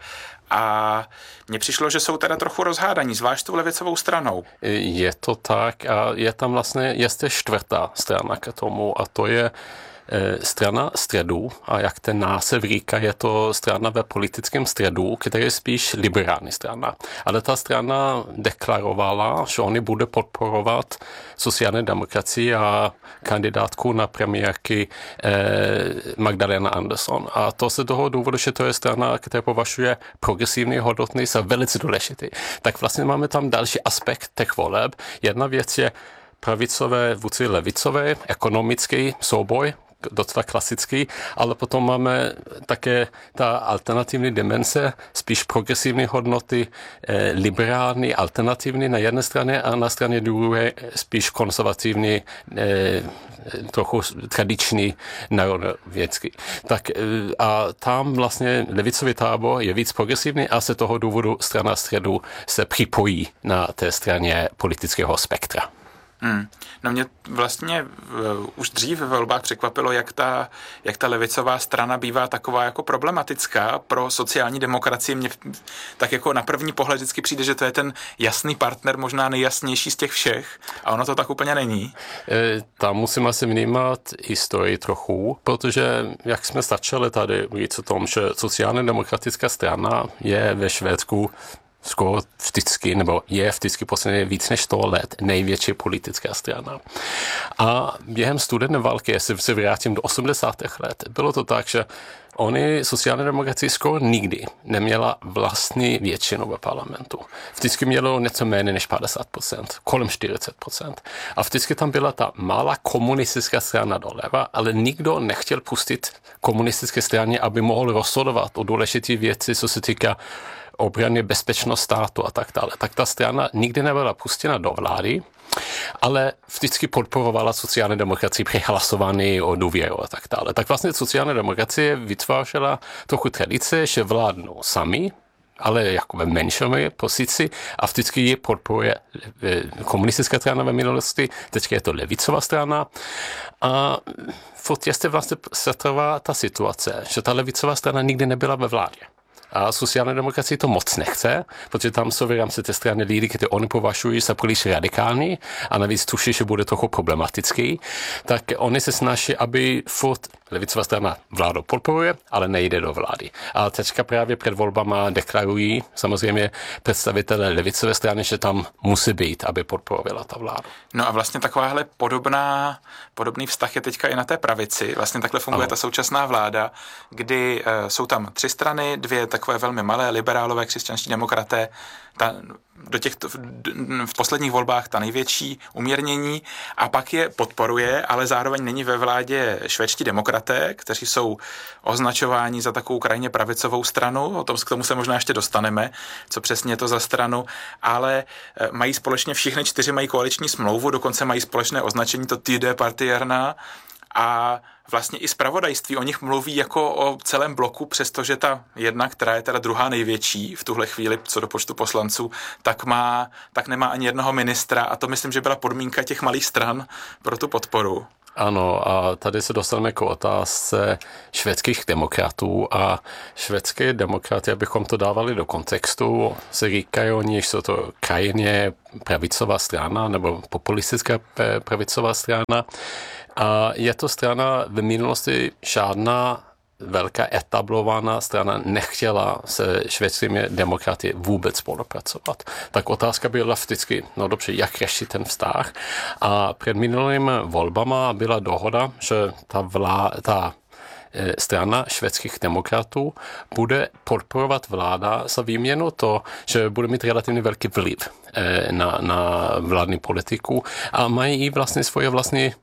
A mně přišlo, že jsou teda trochu rozhádaní, zvlášť tou levicovou stranou. Je to tak a je tam vlastně ještě čtvrtá strana k tomu a to je strana středu a jak ten název říká, je to strana ve politickém středu, která je spíš liberální strana. Ale ta strana deklarovala, že oni bude podporovat sociální demokracii a kandidátku na premiérky eh, Magdalena Andersson. A to se toho důvodu, že to je strana, která považuje progresivní hodnoty za velice důležitý. Tak vlastně máme tam další aspekt těch voleb. Jedna věc je pravicové vůči levicové, ekonomický souboj, docela klasický, ale potom máme také ta alternativní dimenze, spíš progresivní hodnoty, eh, liberální, alternativní na jedné straně a na straně druhé spíš konzervativní, eh, trochu tradiční národovědský. Tak eh, a tam vlastně levicový tábor je víc progresivní a se toho důvodu strana středu se připojí na té straně politického spektra. Hmm. No mě vlastně uh, už dřív ve volbách překvapilo, jak ta, jak ta levicová strana bývá taková jako problematická pro sociální demokracii. Mně tak jako na první pohled vždycky přijde, že to je ten jasný partner, možná nejjasnější z těch všech a ono to tak úplně není. E, tam musím asi vnímat historii trochu, protože jak jsme začali tady říct o tom, že sociálně demokratická strana je ve Švédsku skoro vždycky, nebo je vždycky posledně víc než sto let největší politická strana. A během studené války, jestli se vrátím do osmdesátých let, bylo to tak, že oni sociální demokracie skoro nikdy neměla vlastní většinu v parlamentu. Vždycky mělo něco méně než padesát procent, kolem čtyřicet procent. A vždycky tam byla ta malá komunistická strana doleva, ale nikdo nechtěl pustit komunistické straně, aby mohl rozhodovat o důležité věci, co se týká obrany, bezpečnost státu a tak dále. Tak ta strana nikdy nebyla pustěna do vlády, ale vždycky podporovala sociální demokracii při hlasování o důvěru a tak dále. Tak vlastně sociální demokracie vytvářela trochu tradice, že vládnou sami, ale jako ve menšové pozici a vždycky ji podporuje komunistická strana ve minulosti, teďka je to levicová strana a furt ještě vlastně se trvá ta situace, že ta levicová strana nikdy nebyla ve vládě. A sociální demokracie to moc nechce, protože tam jsou v rámci té strany lidi, kteří oni považují za příliš radikální a navíc tuší, že bude trochu problematický, tak oni se snaží, aby furt levicová strana vládu podporuje, ale nejde do vlády. A teďka právě před volbama deklarují samozřejmě představitelé levicové strany, že tam musí být, aby podporovala ta vláda. No a vlastně takováhle podobná, podobný vztah je teďka i na té pravici. Vlastně takhle funguje ano. ta současná vláda, kdy uh, jsou tam tři strany, dvě takové velmi malé, liberálové, křesťanští demokraté, ta, do těchto, v, v posledních volbách ta největší umírnění a pak je podporuje, ale zároveň není ve vládě švédští demokraté, kteří jsou označováni za takovou krajně pravicovou stranu, o tom k tomu se možná ještě dostaneme, co přesně je to za stranu, ale mají společně všichni čtyři mají koaliční smlouvu, dokonce mají společné označení, to Tidöpartierna, a vlastně i zpravodajství o nich mluví jako o celém bloku, přestože ta jedna, která je teda druhá největší v tuhle chvíli co do počtu poslanců, tak, má, tak nemá ani jednoho ministra a to myslím, že byla podmínka těch malých stran pro tu podporu. Ano, a tady se dostaneme k otázce švédských demokratů a švédské demokraty, abychom to dávali do kontextu, se říkají oni, že jsou to krajně pravicová strana nebo populistická pravicová strana. A je to strana v minulosti žádná velká etablovaná strana nechtěla se švédskými demokraty vůbec spolupracovat. Tak otázka byla vždycky, no dobře, jak řešit ten vztah. A před minulým volbama byla dohoda, že ta, vlá, ta strana švédských demokratů bude podporovat vláda za výměnu to, že bude mít relativně velký vliv na, na vládní politiku a mají vlastně svoje vlastní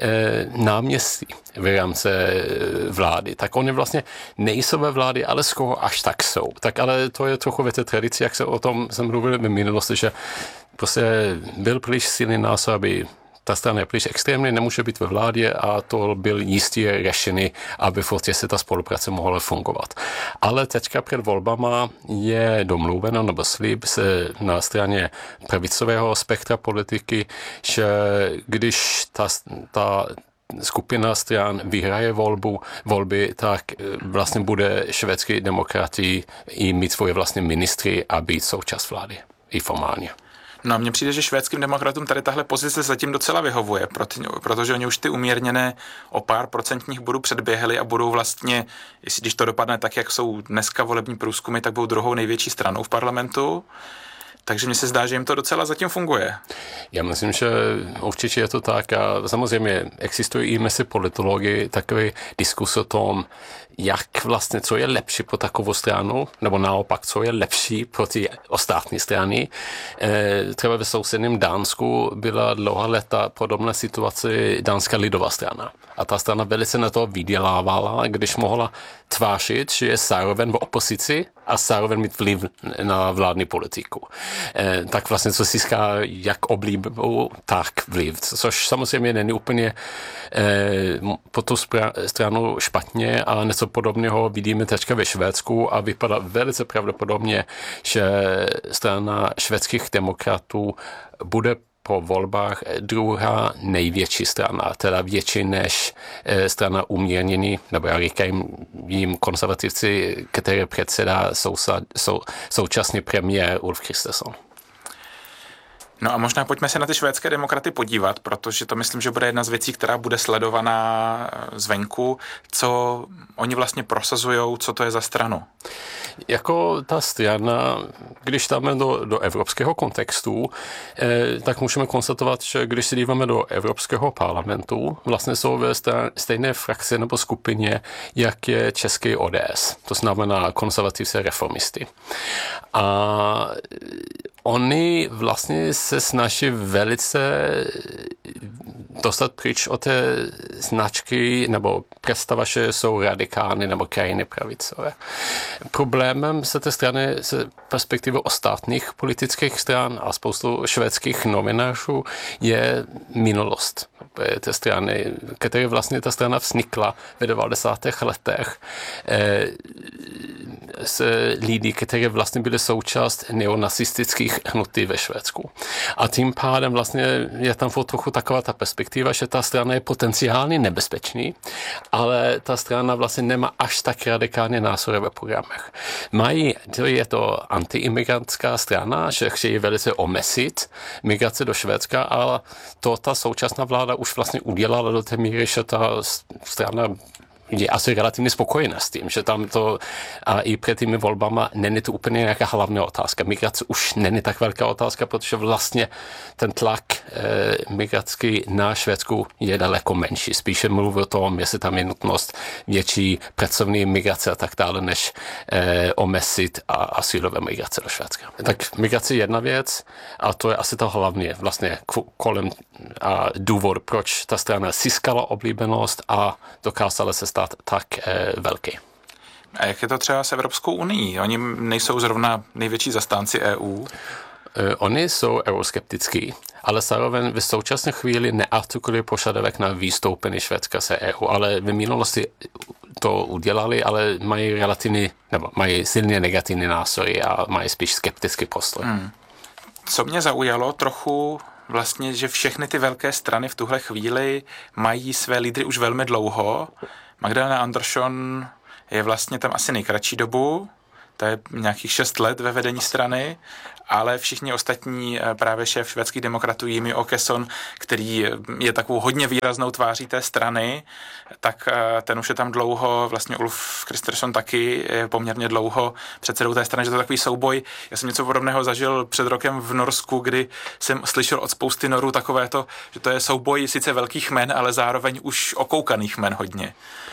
náměstí v rámci vlády. Tak oni vlastně nejsou ve vlády, ale skoro až tak jsou. Tak ale to je trochu ve té tradici, jak se o tom jsem mluvil v minulosti, že prostě byl příliš silný názor, aby ta strana je příliš extrémně, nemůže být ve vládě a to byl jistě řešený, aby v se ta spolupráce mohla fungovat. Ale teďka před volbama je domluveno nebo slib se na straně pravicového spektra politiky, že když ta, ta skupina stran vyhraje volbu, volby, tak vlastně bude švédský demokrati i mít svoje vlastní ministry a být součást vlády i formálně. No a mně přijde, že švédským demokratům tady tahle pozice zatím docela vyhovuje, protože oni už ty umírněné o pár procentních bodů předběhli a budou vlastně, jestli když to dopadne tak, jak jsou dneska volební průzkumy, tak budou druhou největší stranou v parlamentu. Takže mně se zdá, že jim to docela zatím funguje. Já myslím, že určitě je to tak a samozřejmě existují i mezi politology takový diskus o tom, jak vlastně, co je lepší pro takovou stranu, nebo naopak, co je lepší pro ty ostatní strany. E, třeba ve sousedním Dánsku byla dlouhá léta podobná situace Dánská lidová strana. A ta strana velice na to vydělávala, když mohla tvářit, že je zároveň v opozici a zároveň mít vliv na vládní politiku. E, tak vlastně co získá jak oblíbu, tak vliv. Což samozřejmě není úplně e, po tu stranu špatně a něco podobného vidíme teďka ve Švédsku a vypadá velice pravděpodobně, že strana švédských demokratů bude po volbách druhá největší strana, teda větší než strana umírnění, nebo já říkám jim konzervativci, které předsedá sou, sou, současný premiér Ulf Kristersson. No a možná pojďme se na ty švédské demokraty podívat, protože to myslím, že bude jedna z věcí, která bude sledovaná zvenku, co oni vlastně prosazujou, co to je za stranu. Jako ta strana, když dáme do, do evropského kontextu, eh, tak můžeme konstatovat, že když se díváme do Evropského parlamentu, vlastně jsou ve stejné frakci nebo skupině, jak je český O D S, to znamená konzervativci reformisty. A oni vlastně se snaží velice dostat pryč od té značky nebo představa, že jsou radikální nebo krajiny pravicové. Problémem se té strany z perspektivy ostatních politických stran a spoustu švédských novinářů je minulost té strany, které vlastně ta strana vznikla ve devadesátých letech. z lidí, kteří vlastně byli součást neonacistických hnutí ve Švédsku. A tím pádem vlastně je tam trochu taková ta perspektiva, že ta strana je potenciálně nebezpečný, ale ta strana vlastně nemá až tak radikální názory ve programech. Mají, to je to antiimigrantská strana, že chtějí velice omezit migraci do Švédska, ale to ta současná vláda už vlastně udělala do té míry, že ta strana je asi relativně spokojená s tím, že tam to a i před těmi volbama není to úplně nějaká hlavní otázka. Migrace už není tak velká otázka, protože vlastně ten tlak e, migracký na Švédsku je daleko menší. Spíše mluví o tom, jestli tam je nutnost větší pracovní migrace a tak dále, než e, omezit a asylové migrace do Švédska. Tak migrace je jedna věc a to je asi to hlavně vlastně kolem a důvod, proč ta strana získala oblíbenost a dokázala se stát tak e, velký. A jak je to třeba s Evropskou unií? Oni nejsou zrovna největší zastánci E U? E, oni jsou euroskeptický, ale zároveň v současné chvíli neartikulují požadavek na vystoupení Švédska z E U, ale v minulosti to udělali, ale mají relativně, nebo mají silně negativní názory a mají spíš skeptický postoj. Hmm. Co mě zaujalo trochu vlastně, že všechny ty velké strany v tuhle chvíli mají své lídry už velmi dlouho. Magdalena Andersson je vlastně tam asi nejkratší dobu, to je nějakých šest let ve vedení strany, ale všichni ostatní, právě šéf švédských demokratů Jimmie Åkesson, který je takovou hodně výraznou tváří té strany, tak ten už je tam dlouho, vlastně Ulf Kristersson taky je poměrně dlouho předsedou té strany, že to je takový souboj. Já jsem něco podobného zažil před rokem v Norsku, kdy jsem slyšel od spousty Norů takovéto, že to je souboj sice velkých men, ale zároveň už okoukaných men hodně.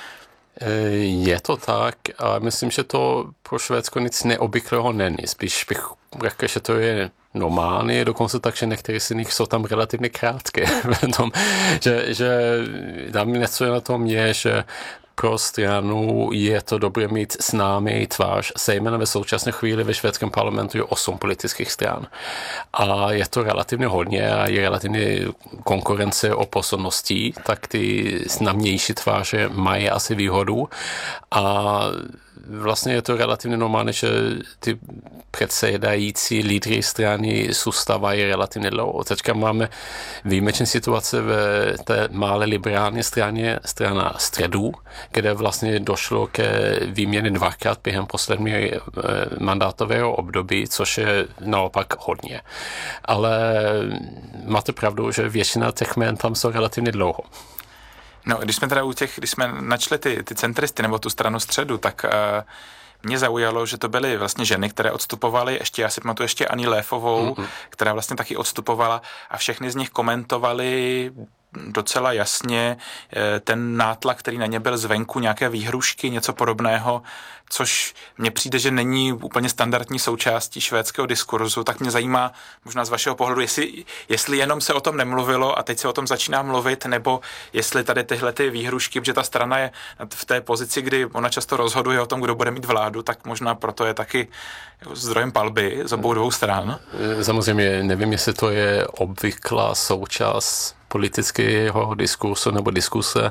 Je to tak a myslím, že to pro Švédsko nic neobvyklého není. Spíš bych řekl, že to je normálně, dokonce tak, že některé z nich jsou tam relativně krátké. že, že tam něco na tom je, že pro stranu je to dobré mít známý tvář, zejména ve současné chvíli ve švédském parlamentu je osm politických stran. A je to relativně hodně a je relativně konkurence o pozorností, tak ty známější tváře mají asi výhodu. A vlastně je to relativně normálně, že ty předsedající lídry strany zůstávají relativně dlouho. Teďka máme výjimečné situace ve té malé liberální straně, strana středu, kde vlastně došlo ke výměně dvakrát během posledního mandátového období, což je naopak hodně. Ale máte pravdu, že většina těch jmen tam jsou relativně dlouho. No, když jsme teda u těch, když jsme načli ty, ty centristy nebo tu stranu středu, tak uh, mě zaujalo, že to byly vlastně ženy, které odstupovaly, ještě já si pamatuju ještě Ani Léfovou, mm-hmm. která vlastně taky odstupovala a všechny z nich komentovali docela jasně ten nátlak, který na ně byl zvenku, nějaké výhrušky, něco podobného, což mně přijde, že není úplně standardní součástí švédského diskurzu, tak mě zajímá možná z vašeho pohledu, jestli, jestli jenom se o tom nemluvilo a teď se o tom začíná mluvit, nebo jestli tady tyhle ty výhrušky, protože ta strana je v té pozici, kdy ona často rozhoduje o tom, kdo bude mít vládu, tak možná proto je taky zdrojem palby z obou dvou stran. Samozřejmě nevím, jestli to je obvyklá součást politického diskursu nebo diskuse.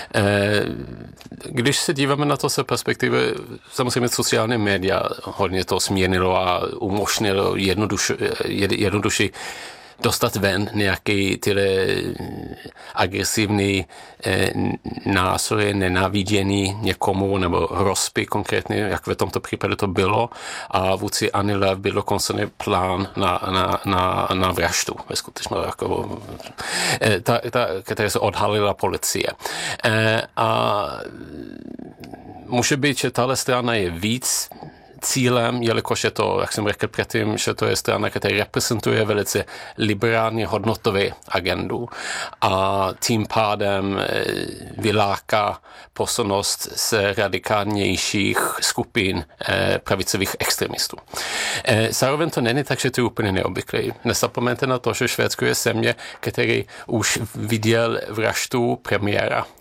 Když se díváme na to se perspektivy, samozřejmě sociální média hodně to změnilo a umožnilo jednodušší dostat ven nějaký tyhle agresivní eh, názory, nenávidění někomu nebo hrozby konkrétně, jak v tomto případě to bylo. A vůči Ani Lööf byl dokonce plán na, na, na, na vraždu, ve skutečnosti, jako, eh, ta, ta, která se odhalila policie. Eh, a může být, že tahle strana je víc cílem, jelikož je to, jak jsem řekl předtím, že to je strana, která reprezentuje velice liberální hodnotovou agendu a tím pádem vyláká pozornost z radikálnějších skupin pravicových extremistů. Zároveň to není tak, že to je úplně neobvyklé. Nezapomeňte na to, že Švédsko je země, který už viděl vraždu premiéra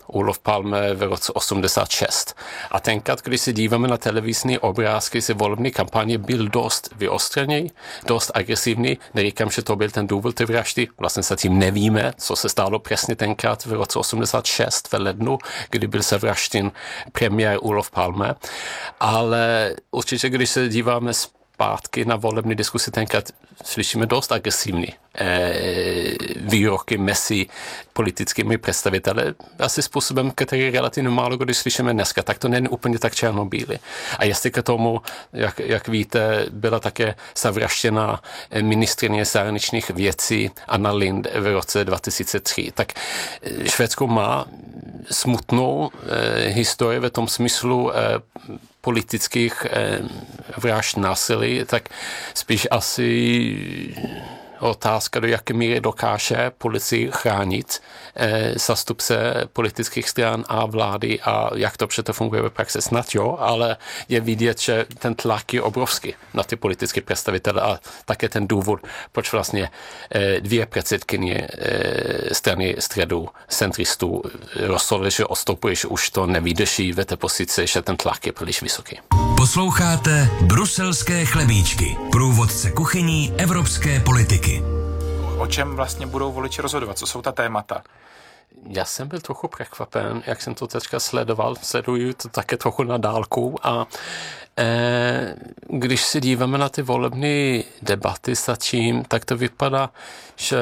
Olof Palme v roce osmdesát šest. A tenkrát, když se díváme na televizní obrázky se volební kampaně, byl dost vyostřený, dost agresivní. Neříkám, že to byl ten důvod té vraždy. Vlastně se tím nevíme, co se stalo přesně tenkrát v roce osmdesát šest v lednu, kdy byl zavražděn premiér Olof Palme. Ale určitě, když se díváme zpátky na volební diskusi, tenkrát slyšíme dost agresivní eh, výroky mezi politickými představiteli. Asi způsobem, který relativně málo kdy slyšíme dneska, tak to není úplně tak černobílý. A jestli k tomu, jak, jak víte, byla také zavražděna ministryně zahraničních věcí Anna Lindh v roce dva tisíce tři. Tak Švédsko má smutnou eh, historii v tom smyslu eh, politických eh, vražd násilí, tak spíš asi otázka, do jaké míry dokáže policii chránit eh, zastupce politických stran a vlády a jak to přeto funguje ve praxi. Snad jo, ale je vidět, že ten tlak je obrovský na ty politické představitele a také ten důvod, proč vlastně eh, dvě předsedkyně eh, strany středu centristů rozhodly, že odstoupí, že už to nevydrží ve té pozici, že ten tlak je příliš vysoký. Posloucháte Bruselské chlebíčky, průvodce kuchyní evropské politiky. O čem vlastně budou voliči rozhodovat? Co jsou ta témata? Já jsem byl trochu překvapen, jak jsem to teďka sledoval, sleduju to také trochu na dálku a eh, když se díváme na ty volební debaty zatím, tak to vypadá, že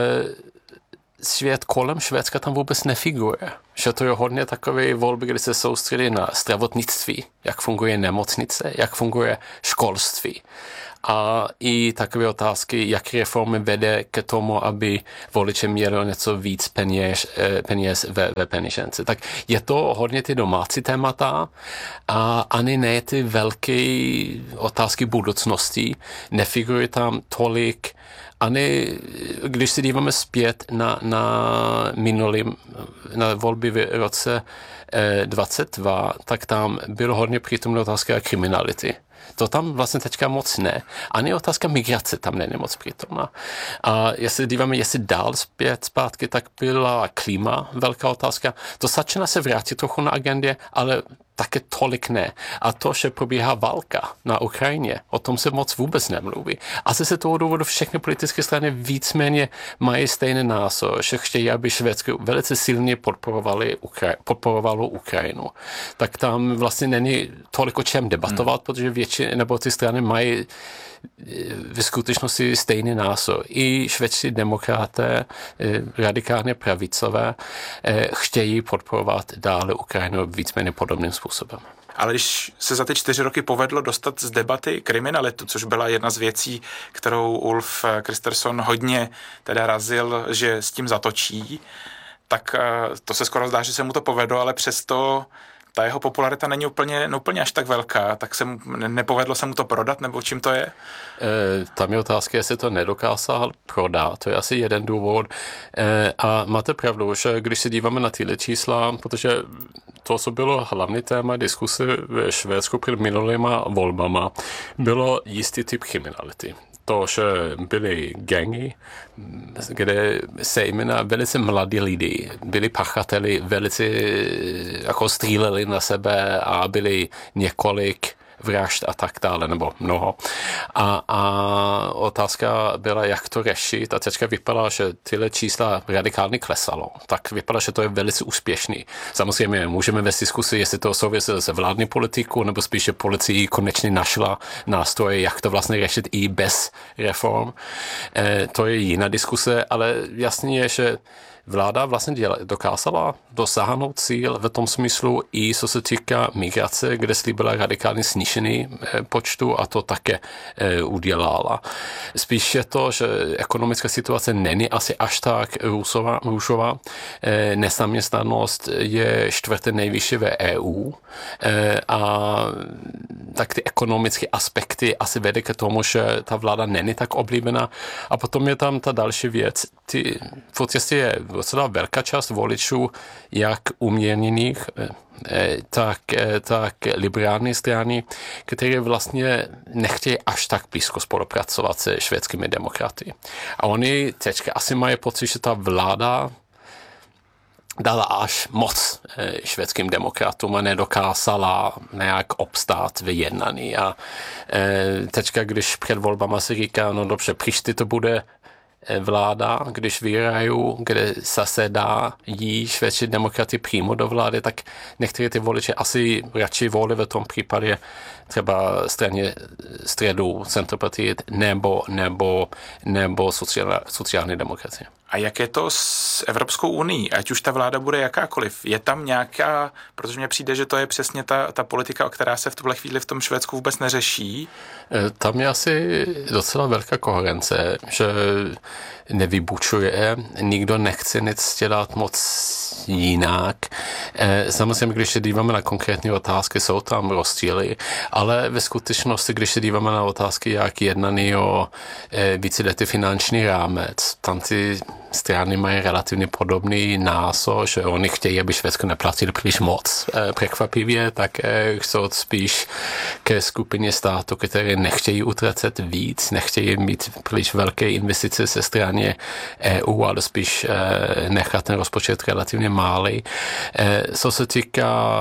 svět kolem Švédska tam vůbec nefiguruje. Že to je hodně takové volby, kdy se soustředí na zdravotnictví, jak funguje nemocnice, jak funguje školství. A i takové otázky, jaké reformy vede k tomu, aby voliče měli něco víc peněz, peněz ve, ve peněžence. Tak je to hodně ty domácí témata a ani ne ty velké otázky budoucnosti. Nefiguruje tam tolik. Ani když se díváme zpět na, na minulým, na volby v roce dvacet dva, tak tam bylo hodně přítomná otázka kriminality. To tam vlastně teďka moc ne. Ani otázka migrace tam není moc přítomná. A jestli díváme, jestli dál zpět zpátky, tak byla klima velká otázka. To začíná se vrátit trochu na agendě, ale také tolik ne. A to, že probíhá válka na Ukrajině, o tom se moc vůbec nemluví. Asi se toho důvodu všechny politické strany víceméně mají stejný názor, že chtějí, aby Švédsko velice silně podporovali Ukra- podporovalo Ukrajinu. Tak tam vlastně není tolik o čem debatovat, hmm. protože většině, nebo ty strany mají v skutečnosti stejný názor. I švédští demokraté, radikálně pravicové, chtějí podporovat dále Ukrajinu víceméně podobným způsobem. Ale když se za ty čtyři roky povedlo dostat z debaty kriminalitu, což byla jedna z věcí, kterou Ulf Kristersson hodně teda razil, že s tím zatočí, tak to se skoro zdá, že se mu to povedlo, ale přesto ta jeho popularita není úplně, no úplně až tak velká, tak se mu, nepovedlo se mu to prodat, nebo čím to je? E, tam je otázka, jestli to nedokázal prodat, to je asi jeden důvod. E, a máte pravdu, že když se díváme na tyhle čísla, protože to, co bylo hlavní téma diskuse ve Švédsku před minulýma volbama, bylo jistý typ kriminality. To, že byly gangy, kde se jména velice mladí lidi, byli pachateli, velice jako stříleli na sebe a byli několik vražd a tak dále, nebo mnoho. A, a otázka byla, jak to řešit. A teďka vypadá, že tyhle čísla radikálně klesalo. Tak vypadá, že to je velice úspěšný. Samozřejmě můžeme vést diskusi, jestli to souvisí se vládní politikou, nebo spíše policii konečně našla nástroje, jak to vlastně řešit i bez reform. E, to je jiná diskuse, ale jasně je, že vláda vlastně děla, dokázala dosáhnout cíl v tom smyslu i co se týká migrace, kde slíbila radikálně snížený počtu a to také e, udělala. Spíš je to, že ekonomická situace není asi až tak růzová, růžová. E, nezaměstnanost je čtvrté nejvyšší ve E U e, a tak ty ekonomické aspekty asi vede k tomu, že ta vláda není tak oblíbená. A potom je tam ta další věc. Ty, v podstatě je docela velká část voličů, jak uměrněných, tak, tak liberální strany, které vlastně nechtějí až tak blízko spolupracovat se švédskými demokraty. A oni teďka asi mají pocit, že ta vláda dala až moc švédským demokratům a nedokázala nějak obstát v jednání. A teďka, když před volbama se říká, no dobře, příště to bude vláda, když vyhrajou, kde zasedá jí švédští demokraty přímo do vlády, tak některé ty voliče asi radši volí v tom případě třeba straně středu centropartiet nebo, nebo, nebo sociální, sociální demokracie. A jak je to s Evropskou unií, ať už ta vláda bude jakákoliv? Je tam nějaká, protože mně přijde, že to je přesně ta, ta politika, která se v tuhle chvíli v tom Švédsku vůbec neřeší? Tam je asi docela velká koherence, že nevybučuje, nikdo nechce nic dělat moc jinak. Samozřejmě, když se díváme na konkrétní otázky, jsou tam rozdíly, ale ve skutečnosti, když se díváme na otázky, jak jednaný o víceletý finanční rámec, tam ty strany mají relativně podobný názor, že oni chtějí, aby Švédsko neplatili příliš moc. Překvapivě, tak chcou spíš ke skupině států, které nechtějí utracet víc, nechtějí mít příliš velké investice ze strany E U, ale spíš nechat ten rozpočet relativně malý. Co se týká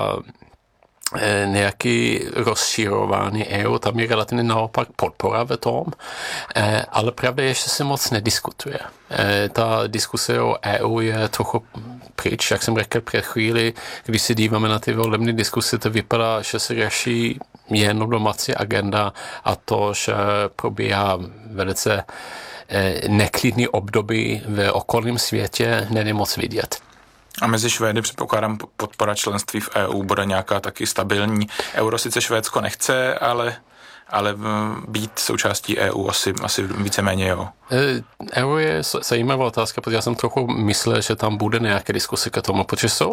nějaký rozširování E U, tam je relativně naopak podpora ve tom, ale právě ještě se moc nediskutuje. Ta diskuse o E U je trochu pryč, jak jsem řekl před chvíli, když si díváme na ty volební diskuse, to vypadá, že se řeší jenom domácí agenda a to, že probíhá velice neklidný období v okolním světě, není moc vidět. A mezi Švédy předpokládám podpora členství v E U bude nějaká taky stabilní. Euro sice Švédsko nechce, ale, ale být součástí E U asi, asi víceméně jo. Euro je zajímavá otázka, protože já jsem trochu myslel, že tam bude nějaké diskuse k tomu, protože jsou